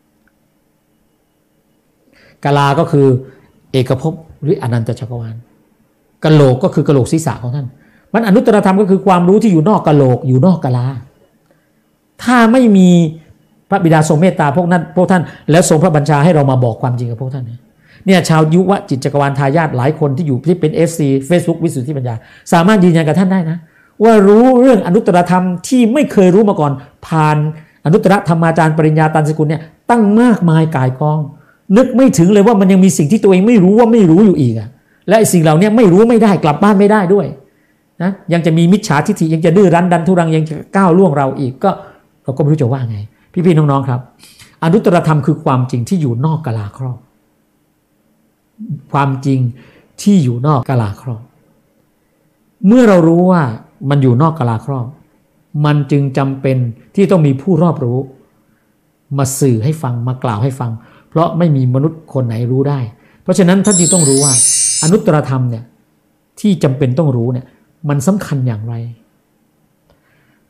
กะลาก็คือเอกภพหรืออนันตจักรวาลกะโหลกก็คือกะโหลกศีรษะของท่านมันอนุตตรธรรมก็คือความรู้ที่อยู่นอกกะโหลกอยู่นอกกะลาถ้าไม่มีพระบิดาทรงเมตตาพวกนั้นพวกท่านแล้วทรงพระบัญชาให้เรามาบอกความจริงกับพวกท่านเนี่ยชาวยุวจิตจักรวาลทายาทหลายคนที่อยู่ที่เป็น เอฟ ซี Facebook วิสุทธิปัญญาสามารถยืนยันกับท่านได้นะว่ารู้เรื่องอนุตตรธรรมที่ไม่เคยรู้มาก่อนผ่านอนุตตรธรรมาจารย์ปริญญาตันสกุลเนี่ยตั้งมากมายก่ายกองนึกไม่ถึงเลยว่ามันยังมีสิ่งที่ตัวเองไม่รู้ว่าไม่รู้อยู่อีกอะและไอ้สิ่งเหล่านี้ไม่รู้ไม่ได้กลับบ้านไม่ได้ด้วยนะยังจะมีมิจฉาทิฏฐิยังจะดื้อรั้นดันทุรังยังจะก้าวล่วงเราอีกก็เราก็ไม่รู้จะว่าไงพี่ๆน้องๆครับอนุตตรธรรมคือความจริงที่อยู่นอกกะลาครอบความจริงที่อยู่นอกกะลาครอบเมื่อเรารู้ว่ามันอยู่นอกกะลาครอบมันจึงจำเป็นที่ต้องมีผู้รอบรู้มาสื่อให้ฟังมากล่าวให้ฟังเพราะไม่มีมนุษย์คนไหนรู้ได้เพราะฉะนั้นท่านจึงต้องรู้ว่าอนุตตรธรรมเนี่ยที่จำเป็นต้องรู้เนี่ยมันสำคัญอย่างไร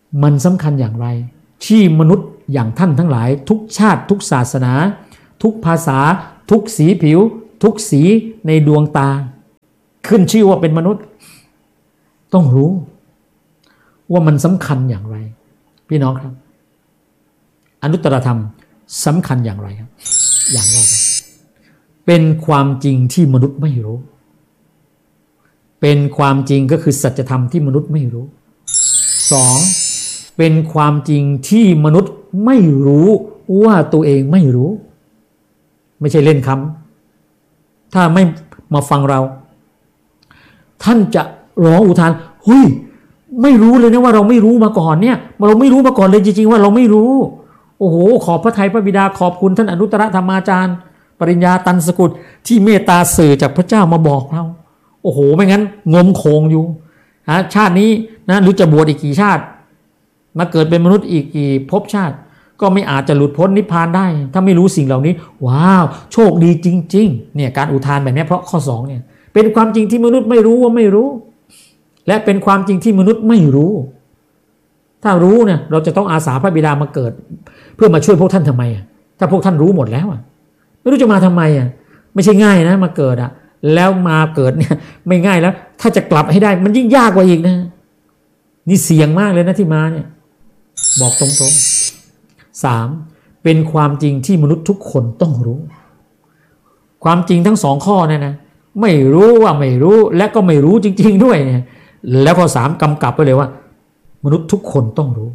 มันสำคัญอย่างไรที่มนุษย์อย่างท่านทั้งหลายทุกชาติทุกศาสนาทุกภาษาทุกสีผิวทุกสีในดวงตาขึ้นชื่อว่าเป็นมนุษย์ต้องรู้ว่ามันสำคัญอย่างไรพี่น้องครับอนุตตรธรรมสำคัญอย่างไรครับอย่างแรกเป็นความจริงที่มนุษย์ไม่รู้เป็นความจริงก็คือสัจธรรมที่มนุษย์ไม่รู้สองเป็นความจริงที่มนุษย์ไม่รู้ว่าตัวเองไม่รู้ไม่ใช่เล่นคำถ้าไม่มาฟังเราท่านจะร้องอุทานเฮ้ยไม่รู้เลยนะว่าเราไม่รู้มาก่อนเนี่ยเราไม่รู้มาก่อนเลยจริงๆว่าเราไม่รู้โอ้โหขอบพระทัยพระบิดาขอบคุณท่านอนุตตรธรรมาจารย์ปริญญาตันสกุลที่เมตตาสื่อจากพระเจ้ามาบอกเราโอ้โหไม่งั้นงมโคงอยู่ฮะชาตินี้นะหรือจะบวชอีกกี่ชาติมาเกิดเป็นมนุษย์อีกกี่ภพชาติก็ไม่อาจจะหลุดพ้นนิพพานได้ถ้าไม่รู้สิ่งเหล่านี้ว้าวโชคดีจริงๆเนี่ยการอุทานแบบนี้เพราะข้อสองเนี่ยเป็นความจริงที่มนุษย์ไม่รู้ว่าไม่รู้และเป็นความจริงที่มนุษย์ไม่รู้ถ้ารู้เนี่ยเราจะต้องอาสาพระบิดามาเกิดเพื่อมาช่วยพวกท่านทำไมอ่ะถ้าพวกท่านรู้หมดแล้วอ่ะไม่รู้จะมาทำไมอ่ะไม่ใช่ง่ายนะมาเกิดอ่ะแล้วมาเกิดเนี่ยไม่ง่ายแล้วถ้าจะกลับให้ได้มันยิ่งยากกว่าอีกนะนี่เสี่ยงมากเลยนะที่มาเนี่ยบอกตรงๆสามเป็นความจริงที่มนุษย์ทุกคนต้องรู้ความจริงทั้งสองข้อเนี่ยนะไม่รู้ว่าไม่รู้และก็ไม่รู้จริงๆด้วยเนี่ยแล้วข้อสามกำกับไปเลยว่ามนุษย์ทุกคนต้องรู้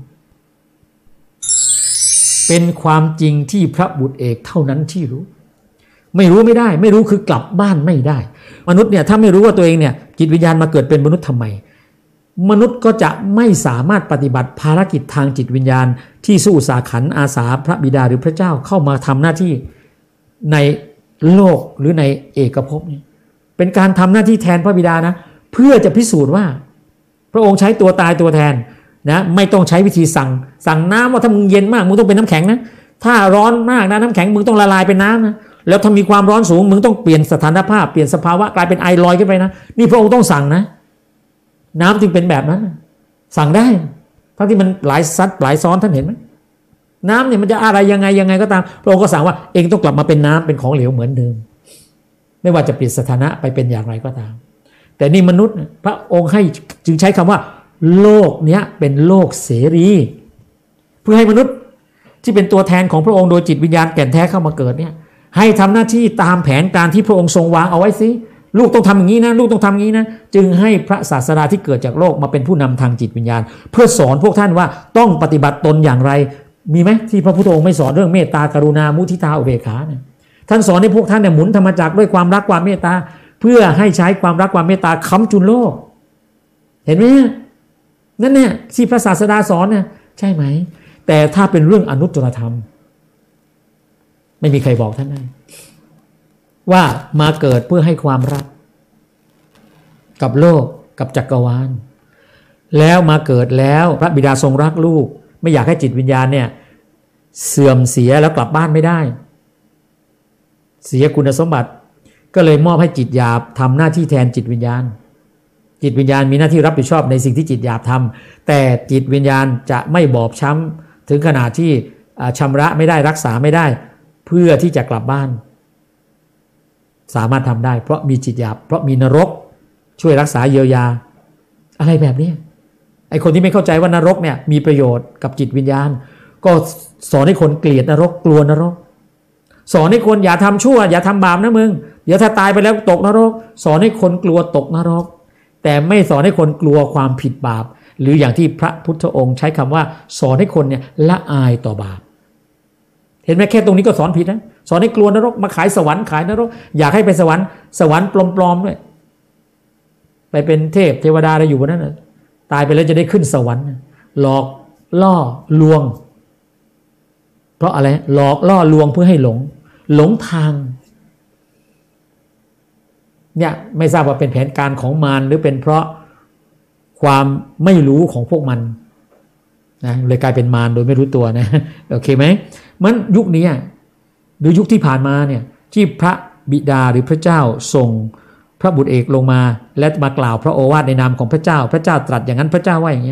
เป็นความจริงที่พระบุตรเอกเท่านั้นที่รู้ไม่รู้ไม่ได้ไม่รู้คือกลับบ้านไม่ได้มนุษย์เนี่ยถ้าไม่รู้ว่าตัวเองเนี่ยจิตวิญญาณมาเกิดเป็นมนุษย์ทำไมมนุษย์ก็จะไม่สามารถปฏิบัติภารกิจทางจิตวิญญาณที่สู้สาขันอาสาพระบิดาหรือพระเจ้าเข้ามาทำหน้าที่ในโลกหรือในเอกภพนี้เป็นการทำหน้าที่แทนพระบิดานะเพื่อจะพิสูจน์ว่าพระองค์ใช้ตัวตายตัวแทนนะไม่ต้องใช้วิธีสั่งสั่งน้ำว่าถ้ามึงเย็นมากมึงต้องเป็นน้ำแข็งนะถ้าร้อนมากนะน้ำแข็งมึงต้องละลายเป็นน้ำนะแล้วถ้ามีความร้อนสูงมึงต้องเปลี่ยนสถานภาพเปลี่ยนสภาวะกลายเป็นไอลอยขึ้นไปนะนี่พระองค์ต้องสั่งนะน้ำจึงเป็นแบบนั้นสั่งได้ทั้งที่มันหลายซัดหลายซ้อนท่านเห็นไหมน้ำเนี่ยมันจะอะไรยังไงยังไงก็ตามพระองค์ก็สั่งว่าเองต้องกลับมาเป็นน้ำเป็นของเหลวเหมือนเดิมไม่ว่าจะเปลี่ยนสถานะไปเป็นอย่างไรก็ตามแต่นี่มนุษย์พระองค์ให้จึงใช้คำว่าโลกเนี้ยเป็นโลกเสรีเพื่อให้มนุษย์ที่เป็นตัวแทนของพระองค์โดยจิตวิญญาณแก่นแท้เข้ามาเกิดเนี่ยให้ทำหน้าที่ตามแผนการที่พระองค์ทรงวางเอาไว้สิลูกต้องทำอย่างนี้นะลูกต้องทำอย่างนี้นะจึงให้พระศาสดาที่เกิดจากโลกมาเป็นผู้นำทางจิตวิญญาณเพื่อสอนพวกท่านว่าต้องปฏิบัติตนอย่างไรมีไหมที่พระพุทธองค์ไม่สอนเรื่องเมตตากรุณามุทิตาอุเบกขาเนี่ยท่านสอนให้พวกท่านเนี่ยหมุนธรรมจักรด้วยความรักความเมตตาเพื่อให้ใช้ความรักความเมตตาค้ำจุนโลกเห็นไหมนั่นเนี่ยที่พระศาสดาสอนเนี่ยใช่ไหมแต่ถ้าเป็นเรื่องอนุตตรธรรมไม่มีใครบอกท่านได้ว่ามาเกิดเพื่อให้ความรักกับโลกกับจักรวาลแล้วมาเกิดแล้วพระบิดาทรงรักลูกไม่อยากให้จิตวิญญาณเนี่ยเสื่อมเสียแล้วกลับบ้านไม่ได้เสียคุณสมบัติก็เลยมอบให้จิตหยาบทำหน้าที่แทนจิตวิญญาณจิตวิญญาณมีหน้าที่รับผิดชอบในสิ่งที่จิตหยาบทำแต่จิตวิญญาณจะไม่บอบช้ำถึงขนาดที่ชำระไม่ได้รักษาไม่ได้เพื่อที่จะกลับบ้านสามารถทำได้เพราะมีจิตหยาบเพราะมีนรกช่วยรักษาเยียวยาอะไรแบบนี้ไอ้คนที่ไม่เข้าใจว่านรกเนี่ยมีประโยชน์กับจิตวิญญาณก็สอนให้คนเกลียดนรกกลัวนรกสอนให้คนอย่าทำชั่วอย่าทำบาปนะมึงเดี๋ยวถ้าตายไปแล้วตกนรกสอนให้คนกลัวตกนรกแต่ไม่สอนให้คนกลัวความผิดบาปหรืออย่างที่พระพุทธองค์ใช้คำว่าสอนให้คนเนี่ยละอายต่อบาปเห็นไหมแค่ตรงนี้ก็สอนผิดนะสอนให้กลัวนรกมาขายสวรรค์ขายนรกอยากให้ไปสวรรค์สวรรค์ปลอมๆด้วยไปเป็นเทพเทวดาอะไรอยู่บนนั้นนะตายไปแล้วจะได้ขึ้นสวรรค์หลอกล่อลวงเพราะอะไรหลอกล่อลวงเพื่อให้หลงหลงทางเนี่ยไม่ทราบว่าเป็นแผนการของมารหรือเป็นเพราะความไม่รู้ของพวกมันนะเลยกลายเป็นมารโดยไม่รู้ตัวนะโอเคไหมมันยุคนี้หรือยุคที่ผ่านมาเนี่ยที่พระบิดาหรือพระเจ้าส่งพระบุตรเอกลงมาและมากล่าวพระโอวาทในนามของพระเจ้าพระเจ้าตรัสอย่างนั้นพระเจ้าว่าอย่างเงี้ย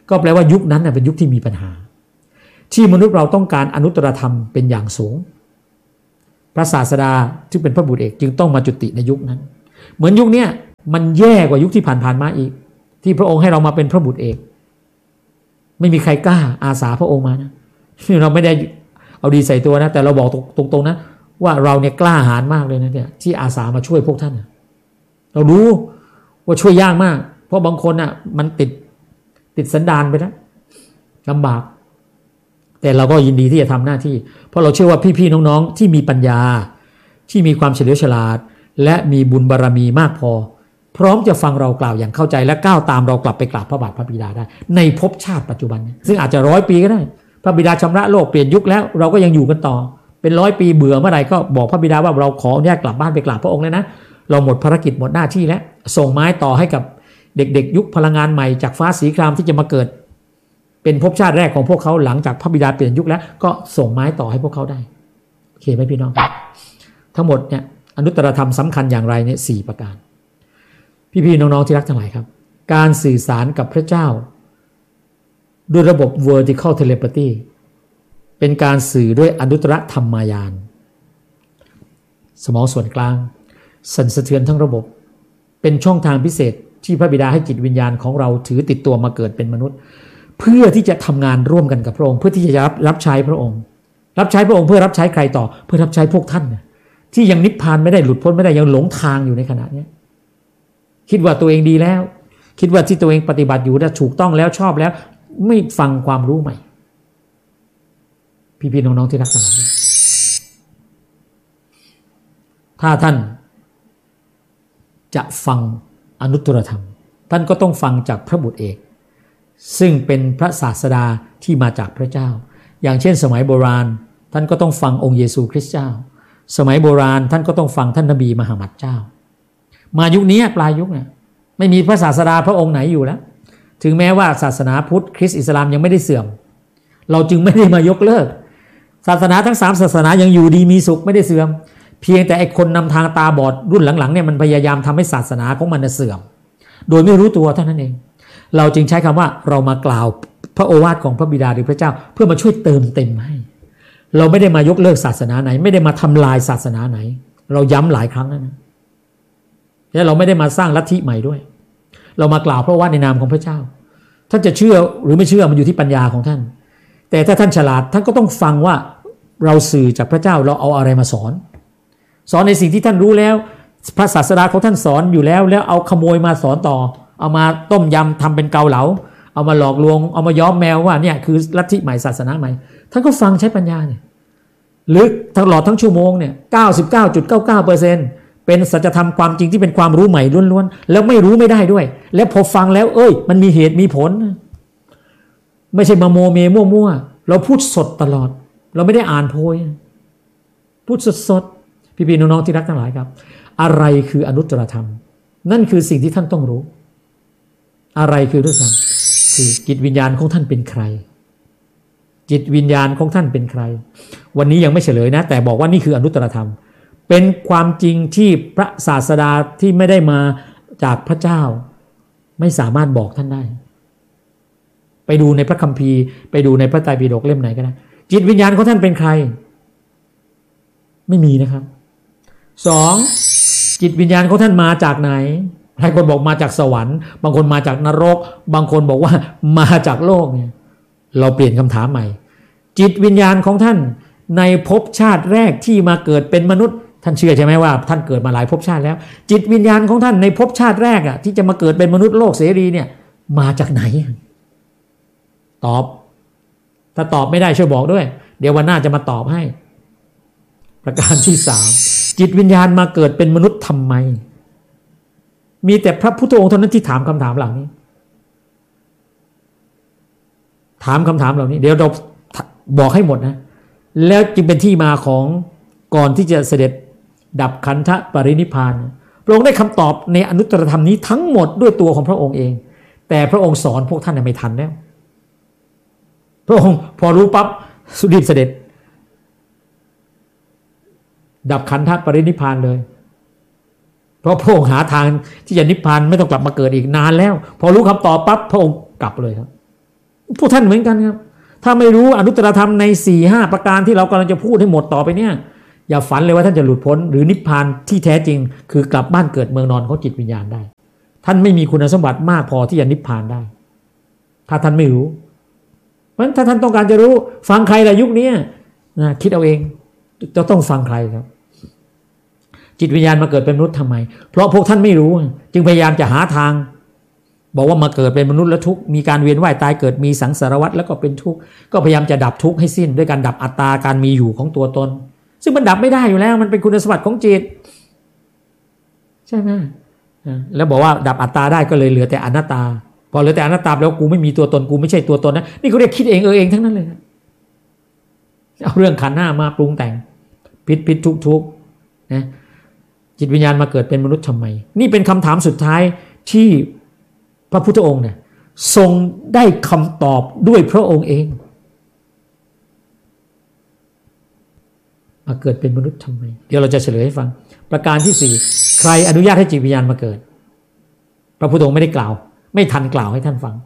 ก็แปลว่ายุคนั้นเป็นยุคที่มีปัญหาที่มนุษย์เราต้องการอนุตตรธรรมเป็นอย่างสูงพระศาสดาที่เป็นพระบุตรเอกจึงต้องมาจุติในยุคนั้นเหมือนยุคนี้มันแย่กว่ายุคที่ผ่านๆมาอีกที่พระองค์ให้เรามาเป็นพระบุตรเอกไม่มีใครกล้าอาสาพระองค์มานะเราไม่ได้เอาดีใส่ตัวนะแต่เราบอกตรงๆนะว่าเราเนี่ยกล้าหาญมากเลยนะเนี่ยที่อาสามาช่วยพวกท่านเรารู้ว่าช่วยยากมากเพราะบางคนอ่ะมันติดติดสันดานไปแล้วลำบากแต่เราก็ยินดีที่จะทำหน้าที่เพราะเราเชื่อว่าพี่ๆน้องๆที่มีปัญญาที่มีความเฉลียวฉลาดและมีบุญบารรมีมากพอพร้อมจะฟังเรากล่าวอย่างเข้าใจและก้าวตามเรากลับไปกราบพระบาทพระบิดาได้ในภพชาติปัจจุบันซึ่งอาจจะร้อยปีก็ได้พระบิดาชำระโลกเปลี่ยนยุคแล้วเราก็ยังอยู่กันต่อเป็นร้อยปีเบื่อเมื่อไหร่ก็บอกพระบิดาว่าเราขออนุญาตกลับบ้านไปกราบพระองค์เลยนะเราหมดภารกิจหมดหน้าที่แล้วส่งไม้ต่อให้กับเด็กๆยุคพลังงานใหม่จากฟ้าสีครามที่จะมาเกิดเป็นภพชาติแรกของพวกเขาหลังจากพระบิดาเปลี่ยนยุคแล้วก็ส่งไม้ต่อให้พวกเขาได้โอเคไหมพี่น้องทั้งหมดเนี่ยอนุตตรธรรมสำคัญอย่างไรเนี่ยสี่ประการพี่ๆน้องๆที่รักทั้งหลายครับการสื่อสารกับพระเจ้าด้วยระบบ vertical telepathy เป็นการสื่อด้วยอนุตตรธรรมายานสมองส่วนกลางสั่นสะเทือนทั้งระบบเป็นช่องทางพิเศษที่พระบิดาให้จิตวิญญาณของเราถือติดตัวมาเกิดเป็นมนุษย์เพื่อที่จะทำงานร่วมกันกับพระองค์เพื่อที่จะรับรับใช้พระองค์รับใช้พระองค์เพื่อรับใช้ใครต่อเพื่อรับใช้พวกท่านที่ยังนิพพานไม่ได้หลุดพ้นไม่ได้ยังหลงทางอยู่ในขณะนี้คิดว่าตัวเองดีแล้วคิดว่าที่ตัวเองปฏิบัติอยู่ได้ถูกต้องแล้วชอบแล้วไม่ฟังความรู้ใหม่พี่ๆน้องๆที่รักทั้งหลายถ้าท่านจะฟังอนุตตรธรรมท่านก็ต้องฟังจากพระบุตรเอกซึ่งเป็นพระศาสดาที่มาจากพระเจ้าอย่างเช่นสมัยโบราณท่านก็ต้องฟังองค์เยซูคริสต์เจ้าสมัยโบราณท่านก็ต้องฟังท่านนบีมหามัดเจ้ามายุคนี้ปลายยุคเนี่ยไม่มีพระศาสดาพระองค์ไหนอยู่แล้วถึงแม้ว่าศาสนาพุทธคริสต์อิสลามยังไม่ได้เสื่อมเราจึงไม่ได้มายกเลิกศาสนาทั้งสามศาสนายังอยู่ดีมีสุขไม่ได้เสื่อมเพียงแต่ไอ้คนนำทางตาบอดรุ่นหลังๆเนี่ยมันพยายามทำให้ศาสนาของมันเสื่อมโดยไม่รู้ตัวเท่านั้นเองเราจึงใช้คำว่าเรามากล่าวพระโอวาทของพระบิดาหรือพระเจ้าเพื่อมาช่วยเติมเต็มให้เราไม่ได้มายกเลิกศาสนาไหนไม่ได้มาทำลายศาสนาไหนเราย้ำหลายครั้งแล้วนะและเราไม่ได้มาสร้างลัทธิใหม่ด้วยเรามากล่าวพระโอวาทในนามของพระเจ้าท่านจะเชื่อหรือไม่เชื่อมันอยู่ที่ปัญญาของท่านแต่ถ้าท่านฉลาดท่านก็ต้องฟังว่าเราสื่อจากพระเจ้าเราเอาอะไรมาสอนสอนในสิ่งที่ท่านรู้แล้วพระศาสดาของท่านสอนอยู่แล้วแล้วเอาขโมยมาสอนต่อเอามาต้มยำทำเป็นเกาเหลาเอามาหลอกลวงเอามาย้อมแมวว่าเนี่ยคือลัทธิใหม่ศาสนาใหม่ท่านก็ฟังใช้ปัญญาเนี่ยหรือตลอดทั้งชั่วโมงเนี่ย เก้าสิบเก้าจุดเก้าเก้าเปอร์เซ็นต์ เป็นสัจธรรมความจริงที่เป็นความรู้ใหม่ล้วนๆแล้วไม่รู้ไม่ได้ด้วยแล้วพอฟังแล้วเอ้ยมันมีเหตุมีผลไม่ใช่มาโมเมมั่วๆเราพูดสดตลอดเราไม่ได้อ่านโพยพูดสดๆพี่ๆน้องๆที่รักทั้งหลายครับอะไรคืออนุตตรธรรมนั่นคือสิ่งที่ท่านต้องรู้อะไรคืออนุตตรธรรมคือจิตวิญญาณของท่านเป็นใครจิตวิญญาณของท่านเป็นใครวันนี้ยังไม่เฉลยนะแต่บอกว่านี่คืออนุตตรธรรมเป็นความจริงที่พระศาสดาที่ไม่ได้มาจากพระเจ้าไม่สามารถบอกท่านได้ไปดูในพระคัมภีร์ไปดูในพระไตรปิฎกเล่มไหนก็ได้จิตวิญญาณของท่านเป็นใครไม่มีนะครับสองจิตวิญญาณของท่านมาจากไหนหลายคนบอกมาจากสวรรค์บางคนมาจากนรกบางคนบอกว่ามาจากโลกเนี่ยเราเปลี่ยนคำถามใหม่จิตวิญญาณของท่านในภพชาติแรกที่มาเกิดเป็นมนุษย์ท่านเชื่อใช่ไหมว่าท่านเกิดมาหลายภพชาติแล้วจิตวิญญาณของท่านในภพชาติแรกอ่ะที่จะมาเกิดเป็นมนุษย์โลกเสรีเนี่ยมาจากไหนตอบถ้าตอบไม่ได้ช่วยบอกด้วยเดี๋ยววันหน้าจะมาตอบให้ประการที่สามจิตวิญญาณมาเกิดเป็นมนุษย์ทำไมมีแต่พระพุทธองค์เท่านั้นที่ถามคำถามเหล่านี้ถามคำถามเหล่านี้เดี๋ยวเราบอกให้หมดนะแล้วจึงเป็นที่มาของก่อนที่จะเสด็จดับขันธปรินิพพานพระองค์ได้คำตอบในอนุตตรธรรมนี้ทั้งหมดด้วยตัวของพระองค์เองแต่พระองค์สอนพวกท่านไม่ทันแล้วพระองค์พอรู้ปั๊บสุรีบเสด็จดับขันธปรินิพพานเลยเพราะพระองค์หาทางที่จะนิพพานไม่ต้องกลับมาเกิดอีกนานแล้วพอรู้คำตอบปั๊บพระองค์กลับเลยครับพวกท่านเหมือนกันครับถ้าไม่รู้อนุตตรธรรมใน สี่ห้า ประการที่เรากำลังจะพูดให้หมดต่อไปเนี่ยอย่าฝันเลยว่าท่านจะหลุดพ้นหรือนิพพานที่แท้จริงคือกลับบ้านเกิดเมืองนอนของจิตวิญญาณได้ท่านไม่มีคุณสมบัติมากพอที่จะนิพพานได้ถ้าท่านไม่รู้เพราะฉะนั้นถ้าท่านต้องการจะรู้ฟังใครล่ะยุคนี้นะคิดเอาเองจะต้องฟังใครครับจิตวิญญาณมาเกิดเป็นมนุษย์ทำไมเพราะพวกท่านไม่รู้จึงพยายามจะหาทางบอกว่ามาเกิดเป็นมนุษย์แล้วทุกข์มีการเวียนว่ายตายเกิดมีสังสารวัฏแล้วก็เป็นทุกข์ก็พยายามจะดับทุกข์ให้สิ้นด้วยการดับอัตตาการมีอยู่ของตัวตนซึ่งมันดับไม่ได้อยู่แล้วมันเป็นคุณสมบัติของจิตใช่ไหมแล้วบอกว่าดับอัตตาได้ก็เลยเหลือแต่อนัตตาพอเหลือแต่อนัตตาแล้วกูไม่มีตัวตนกูไม่ใช่ตัวตนนะนี่เขาเรียกคิดเองเออเองทั้งนั้นเลยเอาเรื่องขันธ์ห้ามาปรุงแต่งผิดผิดทุกทุกนะจิตวิญญาณมาเกิดเป็นมนุษย์ทำไมนี่เป็นคำถามสุดท้ายที่พระพุทธองค์เนี่ยทรงได้คำตอบด้วยพระองค์เองมาเกิดเป็นมนุษย์ทำไมเดี๋ยวเราจะเฉลยให้ฟังประการที่สี่ใครอนุญาตให้จิตวิญญาณมาเกิดพระพุทธองค์ไม่ได้กล่าวไม่ทันกล่าวให้ท่านฟัง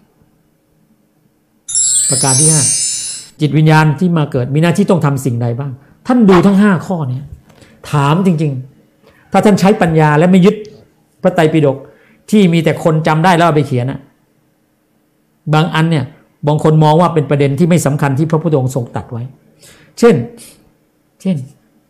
ประการที่ห้าจิตวิญญาณที่มาเกิดมีหน้าที่ต้องทำสิ่งใดบ้างท่านดูทั้งห้าข้อนี้ถามจริงๆถ้าท่านใช้ปัญญาและไม่ยึดพระไตรปิฎกที่มีแต่คนจำได้แล้วเอาไปเขียนนะบางอันเนี่ยบางคนมองว่าเป็นประเด็นที่ไม่สำคัญที่พระพุทธองค์ทรงตรัสไว้เช่นเช่น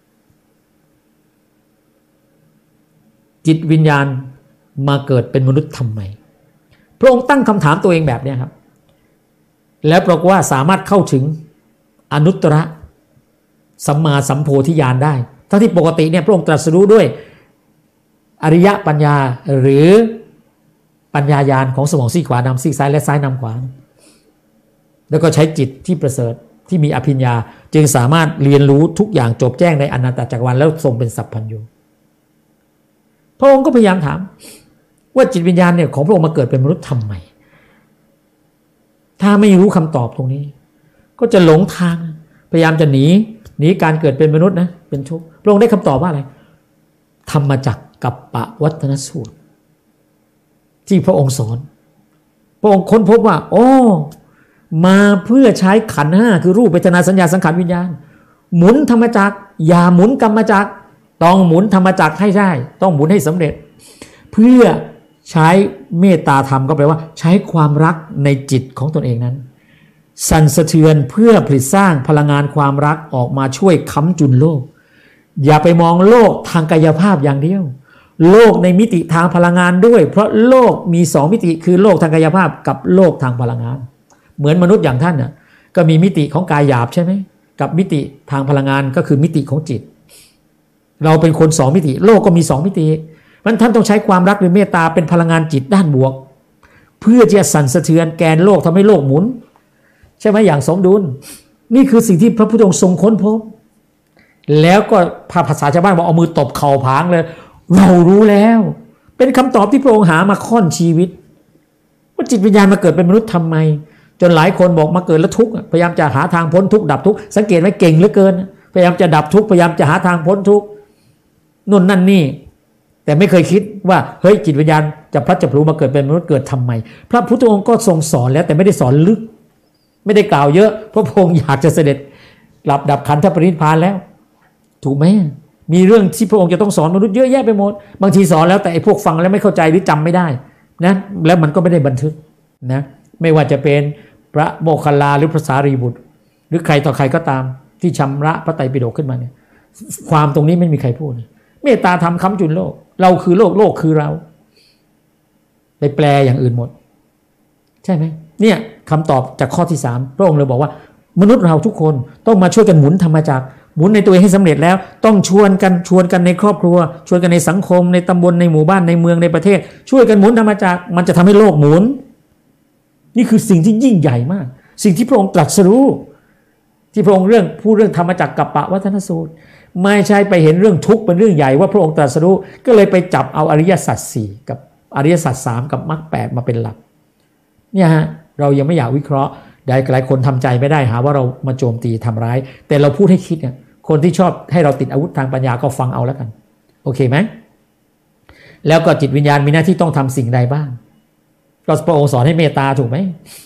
จิตวิญญาณมาเกิดเป็นมนุษย์ทำไมพระองค์ตั้งคำถามตัวเองแบบนี้ครับแล้วปรากฏว่าสามารถเข้าถึงอนุตตรสัมมาสัมโพธิญาณได้ทั้งที่ปกติเนี่ยพระองค์ตรัสรู้ด้วยอริยปัญญาหรือปัญญาญาณของสมองซีกขวานำซีกซ้ายและซ้ายนำขวาแล้วก็ใช้จิตที่ประเสริฐที่มีอภิญญาจึงสามารถเรียนรู้ทุกอย่างจบแจ้งในอนันตจักรวาลแล้วทรงเป็นสัพพัญญูพระองค์ก็พยายามถามว่าจิตวิญญาณเนี่ยของพระองค์มาเกิดเป็นมนุษย์ทำไมถ้าไม่รู้คำตอบตรงนี้ก็จะหลงทางพยายามจะหนีหนีการเกิดเป็นมนุษย์นะเป็นทุกข์พระองค์ได้คำตอบว่าอะไรธรรมจักรกัปปวัฏฏนสูตรที่พระองค์สอนพระองค์ค้นพบว่าโอ้มาเพื่อใช้ขันธ์ห้าคือรูปเวทนาสัญญาสังขารวิญญาณหมุนธรรมจักรอย่าหมุนกรรมจักรต้องหมุนธรรมจักรให้ได้ต้องหมุนให้สำเร็จเพื่อใช้เมตตาธรรมก็แปลว่าใช้ความรักในจิตของตนเองนั้นสั่นสะเทือนเพื่อผลิตสร้างพลังงานความรักออกมาช่วยค้ำจุนโลกอย่าไปมองโลกทางกายภาพอย่างเดียวโลกในมิติทางพลังงานด้วยเพราะโลกมีสองมิติคือโลกทางกายภาพกับโลกทางพลังงานเหมือนมนุษย์อย่างท่านน่ะก็มีมิติของกายหยาบใช่ไหมกับมิติทางพลังงานก็คือมิติของจิตเราเป็นคนสองมิติโลกก็มีสองมิติมันท่านต้องใช้ความรักหรือเมตตาเป็นพลังงานจิตด้านบวกเพื่อจะสั่นสะเทือนแกนโลกทำให้โลกหมุนใช่ไหมอย่างสมดุลนี่คือสิ่งที่พระพุทธองค์ทรงค้นพบแล้วก็ภาษาชาวบ้านบอกเอามือตบเข่าผางเลยเรารู้แล้วเป็นคำตอบที่พระองค์หามาค่อนชีวิตว่าจิตวิญญาณมาเกิดเป็นมนุษย์ทำไมจนหลายคนบอกมาเกิดแล้วทุกข์พยายามจะหาทางพ้นทุกข์ดับทุกข์สังเกตไหมเก่งเหลือเกินพยายามจะดับทุกข์พยายามจะหาทางพ้นทุกข์นู่นนั่นนี่แต่ไม่เคยคิดว่าเฮ้ยจิตวิญญาณจะพลัดจะพลูมาเกิดเป็นมนุษย์เกิดทำไมพระพุทธองค์ก็ทรงสอนแล้วแต่ไม่ได้สอนลึกไม่ได้กล่าวเยอะเพราะพระองค์อยากจะเสด็จหลับดับขันธปรินิพพานแล้วถูกไหมมีเรื่องที่พระองค์จะต้องสอนมนุษย์เยอะแยะไปหมดบางทีสอนแล้วแต่ไอ้พวกฟังแล้วไม่เข้าใจหรือจำไม่ได้นะแล้วมันก็ไม่ได้บันทึกนะไม่ว่าจะเป็นพระโมคคัลลาหรือพระสารีบุตรหรือใครต่อใครก็ตามที่ชำระพระไตรปิฎกขึ้นมาเนี่ยความตรงนี้ไม่มีใครพูดเมตตาธรรมค้ำจุนโลกเราคือโลกโลกคือเราไปแปลอย่างอื่นหมดใช่ไหมเนี่ยคำตอบจากข้อที่สามพระองค์เลยบอกว่ามนุษย์เราทุกคนต้องมาช่วยกันหมุนธรรมจักรหมุนในตัวเองให้สำเร็จแล้วต้องชวนกันชวนกันในครอบครัวชวนกันในสังคมในตำบลในหมู่บ้านในเมืองในประเทศช่วยกันหมุนธรรมจักรมันจะทำให้โลกหมุนนี่คือสิ่งที่ยิ่งใหญ่มากสิ่งที่พระองค์ตรัสรู้ที่พระองค์เรื่องพูดเรื่องธรรมจักรกัปปวัฏฏนสูตรไม่ใช่ไปเห็นเรื่องทุกข์เป็นเรื่องใหญ่ว่าพระองค์ตรัสรู้ก็เลยไปจับเอาอริยสัจสี่กับอริยสัจสามกับมรรคแปดมาเป็นหลักเนี่ยฮะเรายังไม่อยากวิเคราะห์ได้หลายคนทำใจไม่ได้หาว่าเรามาโจมตีทำร้ายแต่เราพูดให้คิดเนี่ยคนที่ชอบให้เราติดอาวุธทางปัญญาก็ฟังเอาแล้วกันโอเคไหมแล้วก็จิตวิญญาณมีหน้าที่ต้องทำสิ่งใดบ้างก็พระองค์สอนให้เมตตาถูกไหม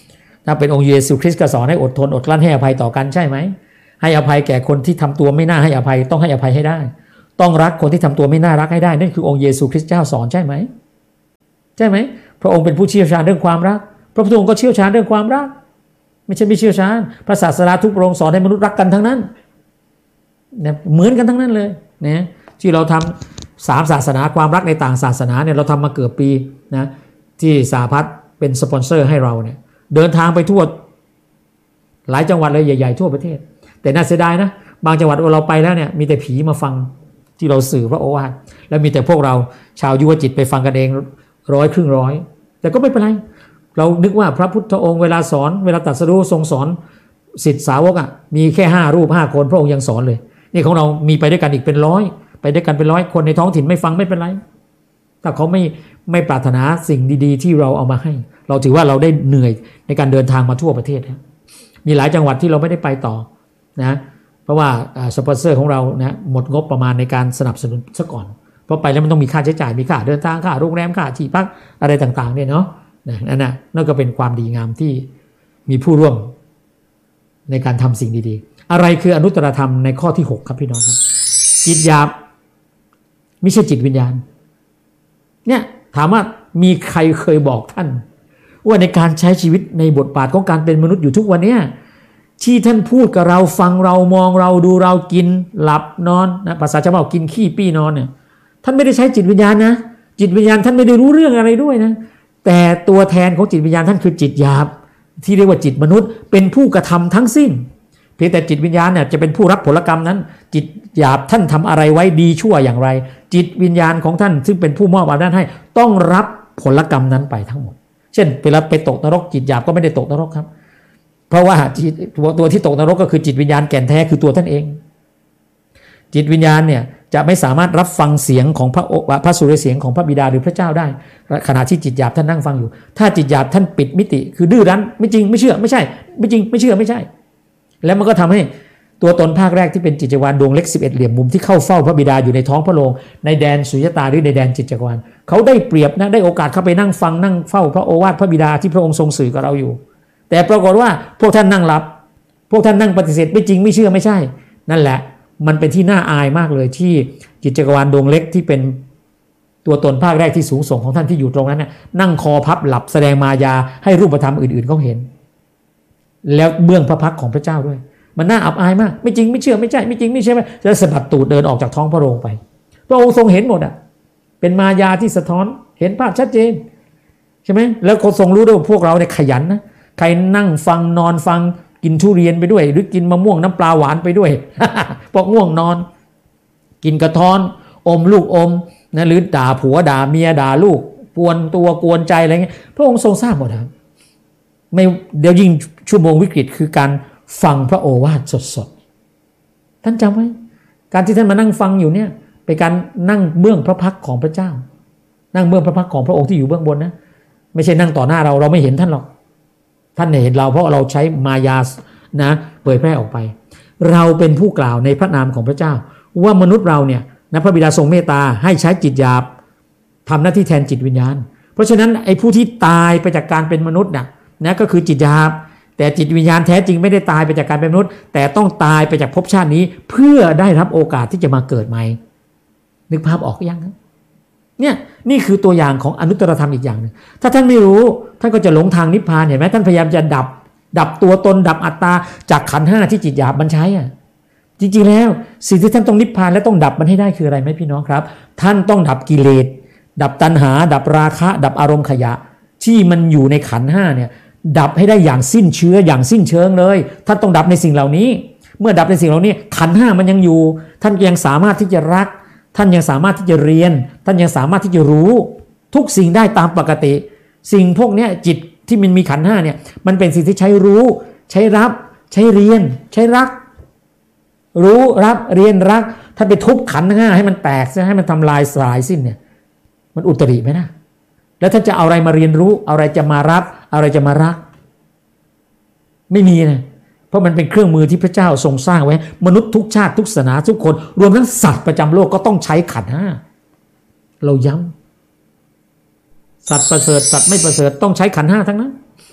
ถ้าเป็นองค์เยซูคริสต์ก็สอนให้อดทนอดกลั้นให้อภัยต่อกันใช่ไหมให้อภัยแก่คนที่ทำตัวไม่น่าให้อภัยต้องให้อภัยให้ได้ต้องรักคนที่ทำตัวไม่น่ารักให้ได้นั่นคือองค์เยซูคริสต์เจ้าสอนใช่ไหมใช่ไหมพระองค์เป็นผู้เชี่ยวชาญเรื่องความรักพระพุทธองค์ก็เชี่ยวชาญเรื่องความรักไม่ใช่ไม่เชี่ยวชาญพระศาสดาทุกพระองค์สอนให้มนุษย์รักกันทั้งนั้นเนี่ยเหมือนกันทั้งนั้นเลยนะที่เราทำสามศาสนาความรักในต่างศาสนาเนี่ยเราทำมาเกือบปีนะที่สหพัฒน์เป็นสปอนเซอร์ให้เราเนี่ยเดินทางไปทั่วหลายจังหวัดเลยใหญ่ๆทั่วประเทศแต่น่าเสียดายนะบางจังหวัดเราไปแล้วเนี่ยมีแต่ผีมาฟังที่เราสื่อพระโอวาทแล้วมีแต่พวกเราชาวยุวจิตไปฟังกันเองร้อยครึ่งร้อยแต่ก็ไม่เป็นไรเรานึกว่าพระพุทธองค์เวลาสอนเวลาตรัสรู้ทรงสอนศิษย์สาวกอ่ะมีแค่ห้ารูปห้าคนพระองค์ยังสอนเลยนี่ของเรามีไปด้วยกันอีกเป็นร้อยไปด้วยกันเป็นร้อยคนในท้องถิ่นไม่ฟังไม่เป็นไรถ้าเขาไม่ไม่ปรารถนาสิ่งดีๆที่เราเอามาให้เราถือว่าเราได้เหนื่อยในการเดินทางมาทั่วประเทศนะมีหลายจังหวัดที่เราไม่ได้ไปต่อนะเพราะว่าสปอนเซอร์ของเรานะหมดงบประมาณในการสนับสนุนซะก่อนเพราะไปแล้วมันต้องมีค่าใช้จ่ายมีค่าเดินทางค่าโรงแรมค่าที่พักอะไรต่างๆเนี่ยเนาะนั่นน่ะนั่นก็เป็นความดีงามที่มีผู้ร่วมในการทำสิ่งดีๆอะไรคืออนุตตรธรรมในข้อที่หกครับพี่น้องครับจิตหยาบไม่ใช่จิตวิญญาณเนี่ยถามว่ามีใครเคยบอกท่านว่าในการใช้ชีวิตในบทบาทของการเป็นมนุษย์อยู่ทุกวันนี้ที่ท่านพูดกับเราฟังเรามองเราดูเรากินหลับนอนนะภาษาชาวบ้านกินขี้ปี้นอนเนี่ยท่านไม่ได้ใช้จิตวิญญาณนะจิตวิญญาณท่านไม่ได้รู้เรื่องอะไรด้วยนะแต่ตัวแทนของจิตวิญญาณท่านคือจิตหยาบที่เรียกว่าจิตมนุษย์เป็นผู้กระทำทั้งสิ้นเพียงแต่จิตวิญญาณเนี่ยจะเป็นผู้รับผลกรรมนั้นจิตหยาบท่านทำอะไรไว้ดีชั่วอย่างไรจิตวิญญาณของท่านซึ่งเป็นผู้มอบอำนาจให้ต้องรับผลกรรมนั้นไปทั้งหมดเช่นเวลาไปตกนรกจิตหยาบก็ไม่ได้ตกนรกครับเพราะว่าจิตตัวที่ตกนรกก็คือจิตวิญญาณแก่นแท้คือตัวท่านเองจิตวิญญาณเนี่ยจะไม่สามารถรับฟังเสียงของพระพระสุรเสียงของพระบิดาหรือพระเจ้าได้ขณะที่จิตหยาบท่านนั่งฟังอยู่ถ้าจิตหยาบท่านปิดมิติคือดื้อรั้นไม่จริงไม่เชื่อไม่ใช่ไม่จริงไม่เชื่อไม่ใช่แล้วมันก็ทำให้ตัวตนภาคแรกที่เป็นจิตจักรวาลดวงเล็กสิบเอ็ดเหลี่ยมมุมที่เข้าเฝ้าพระบิดาอยู่ในท้องพระโรงในแดนสุญญตาหรือในแดนจิตจักรวาลเขาได้เปรียบนะได้โอกาสเข้าไปนั่งฟังนั่งเฝ้าพระโอวาทพระบิดาที่พระองค์ทรงสื่อกับเราอยู่แต่ปรากฏว่าพวกท่านนั่งหลับพวกท่านนั่งปฏิเสธไม่จริงไม่เชื่อไม่ใช่นั่นแหละมันเป็นที่น่าอายมากเลยที่จิตจักรวาลดวงเล็กที่เป็นตัวตนภาคแรกที่สูงส่งของท่านที่อยู่ตรงนั้นน่ะนั่งคอพับหลับแสดงมายาให้รูปธรรมอื่นๆเขาเห็นแล้วเบื้องพระพักของพระเจ้าด้วยมันน่าอับอายมากไม่จริงไม่เชื่อไม่ใช่ไม่จริงไม่ใช่ไหมแล้วสะบัดตูดเดินออกจากท้องพระโรงไปพระองค์ทรงเห็นหมดอ่ะเป็นมายาที่สะท้อนเห็นภาพชัดเจนใช่ไหมแล้วคนทรงรู้ด้วยพวกเราเนี่ยขยันนะใครนั่งฟังนอนฟังกินทุเรียนไปด้วยหรือกินมะม่วงน้ำปลาหวานไปด้วย พวกง่วงนอนกินกระท้อนอมลูกอมนะหรือด่าผัวด่าเมียด่าลูกปวนตัวกวนใจอะไรเงี้ยพระองค์ทรงทราบหมดครับไม่เดี๋ยวยิ่งชั่วโมงวิกฤตคือการฟังพระโอวาทสดๆท่านจำไว้การที่ท่านมานั่งฟังอยู่เนี่ยเป็นการนั่งเบื้องพระพักของพระเจ้านั่งเบื้องพระพักของพระองค์ที่อยู่เบื้องบนนะไม่ใช่นั่งต่อหน้าเราเราไม่เห็นท่านหรอกท่านเห็นเราเพราะเราใช้มายานะเผยแพร่ออกไปเราเป็นผู้กล่าวในพระนามของพระเจ้าว่ามนุษย์เราเนี่ยนะพระบิดาทรงเมตตาให้ใช้จิตหยาบทำหน้าที่แทนจิตวิญญาณเพราะฉะนั้นไอ้ผู้ที่ตายไปจากการเป็นมนุษย์น่ะนะก็คือจิตหยาบแต่จิตวิญญาณแท้จริงไม่ได้ตายไปจากการเป็นมนุษย์แต่ต้องตายไปจากภพชาตินี้เพื่อได้รับโอกาสที่จะมาเกิดใหม่นึกภาพออกยังเนี่ยนี่คือตัวอย่างของอนุตตรธรรมอีกอย่างนึงถ้าท่านไม่รู้ท่านก็จะหลงทางนิพพานเห็นไหมท่านพยายามจะดับดับตัวตนดับอัตตาจากขันธ์ห้าที่จิตหยาบมันใช้อ่ะจริงๆแล้วสิ่งที่ท่านต้องนิพพานและต้องดับมันให้ได้คืออะไรไหมพี่น้องครับท่านต้องดับกิเลสดับตัณหาดับราคะดับอารมณ์ขยะที่มันอยู่ในขันธ์ห้าเนี่ยดับให้ได้อย่างสิ้นเชื้ออย่างสิ้นเชิงเลยท่านต้องดับในสิ่งเหล่านี้เมื่อดับในสิ่งเหล่านี้ขันธ์ห้ามันยังอยู่ท่านยังสามารถที่จะรักท่านยังสามารถที่จะเรียนท่านยังสามารถที่จะรู้ทุกสิ่งได้ตามปกติสิ่งพวกนี้จิตที่มันมีขันธ์ห้าเนี่ยมันเป็นสิ่งที่ใช้รู้ใช้รับใช้เรียนใช้รักรู้รับเรียนรักถ้าไปทุบขันธ์ห้าให้มันแตกให้มันทำลายสลายสิ้นเนี่ยมันอุตริไหมนะแล้วท่านจะเอาอะไรมาเรียนรู้เอาอะไรจะมารับเอาอะไรจะมารักไม่มีนะเพราะมันเป็นเครื่องมือที่พระเจ้าทรงสร้างไว้มนุษย์ทุกชาติทุกศาสนาทุกคนรวมทั้งสัตว์ประจำโลกก็ต้องใช้ขันธ์ห้าเราย้ำสัตว์ประเสริฐสัตว์ไม่ประเสริฐต้องใช้ขันธ์ห้าทั้งนั้น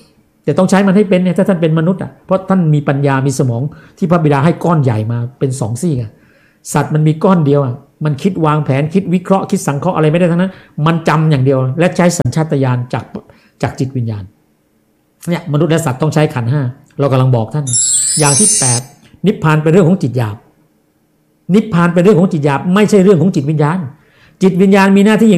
แต่ต้องใช้มันให้เป็นเนี่ยถ้าท่านเป็นมนุษย์อ่ะเพราะท่านมีปัญญามีสมองที่พระบิดาให้ก้อนใหญ่มาเป็นสองซี่อ่ะสัตว์มันมีก้อนเดียวอ่ะมันคิดวางแผนคิดวิเคราะห์คิดสังเคราะห์อะไรไม่ได้ทั้งนั้นมันจำอย่างเดียวและใช้สัญชาตญาณจากจากจิตวิญญาณเนี่ยมนุษย์และสัตว์ต้องใช้ขันธ์ห้าเรากำลังบอกท่านอย่างที่แปดนิพพานเป็นเรื่องของจิตหยาบนิพพานเป็นเรื่องของจิตหยาบไม่ใช่เรื่องของจิตวิญญาณจิตวิญญาณมีหน้าที่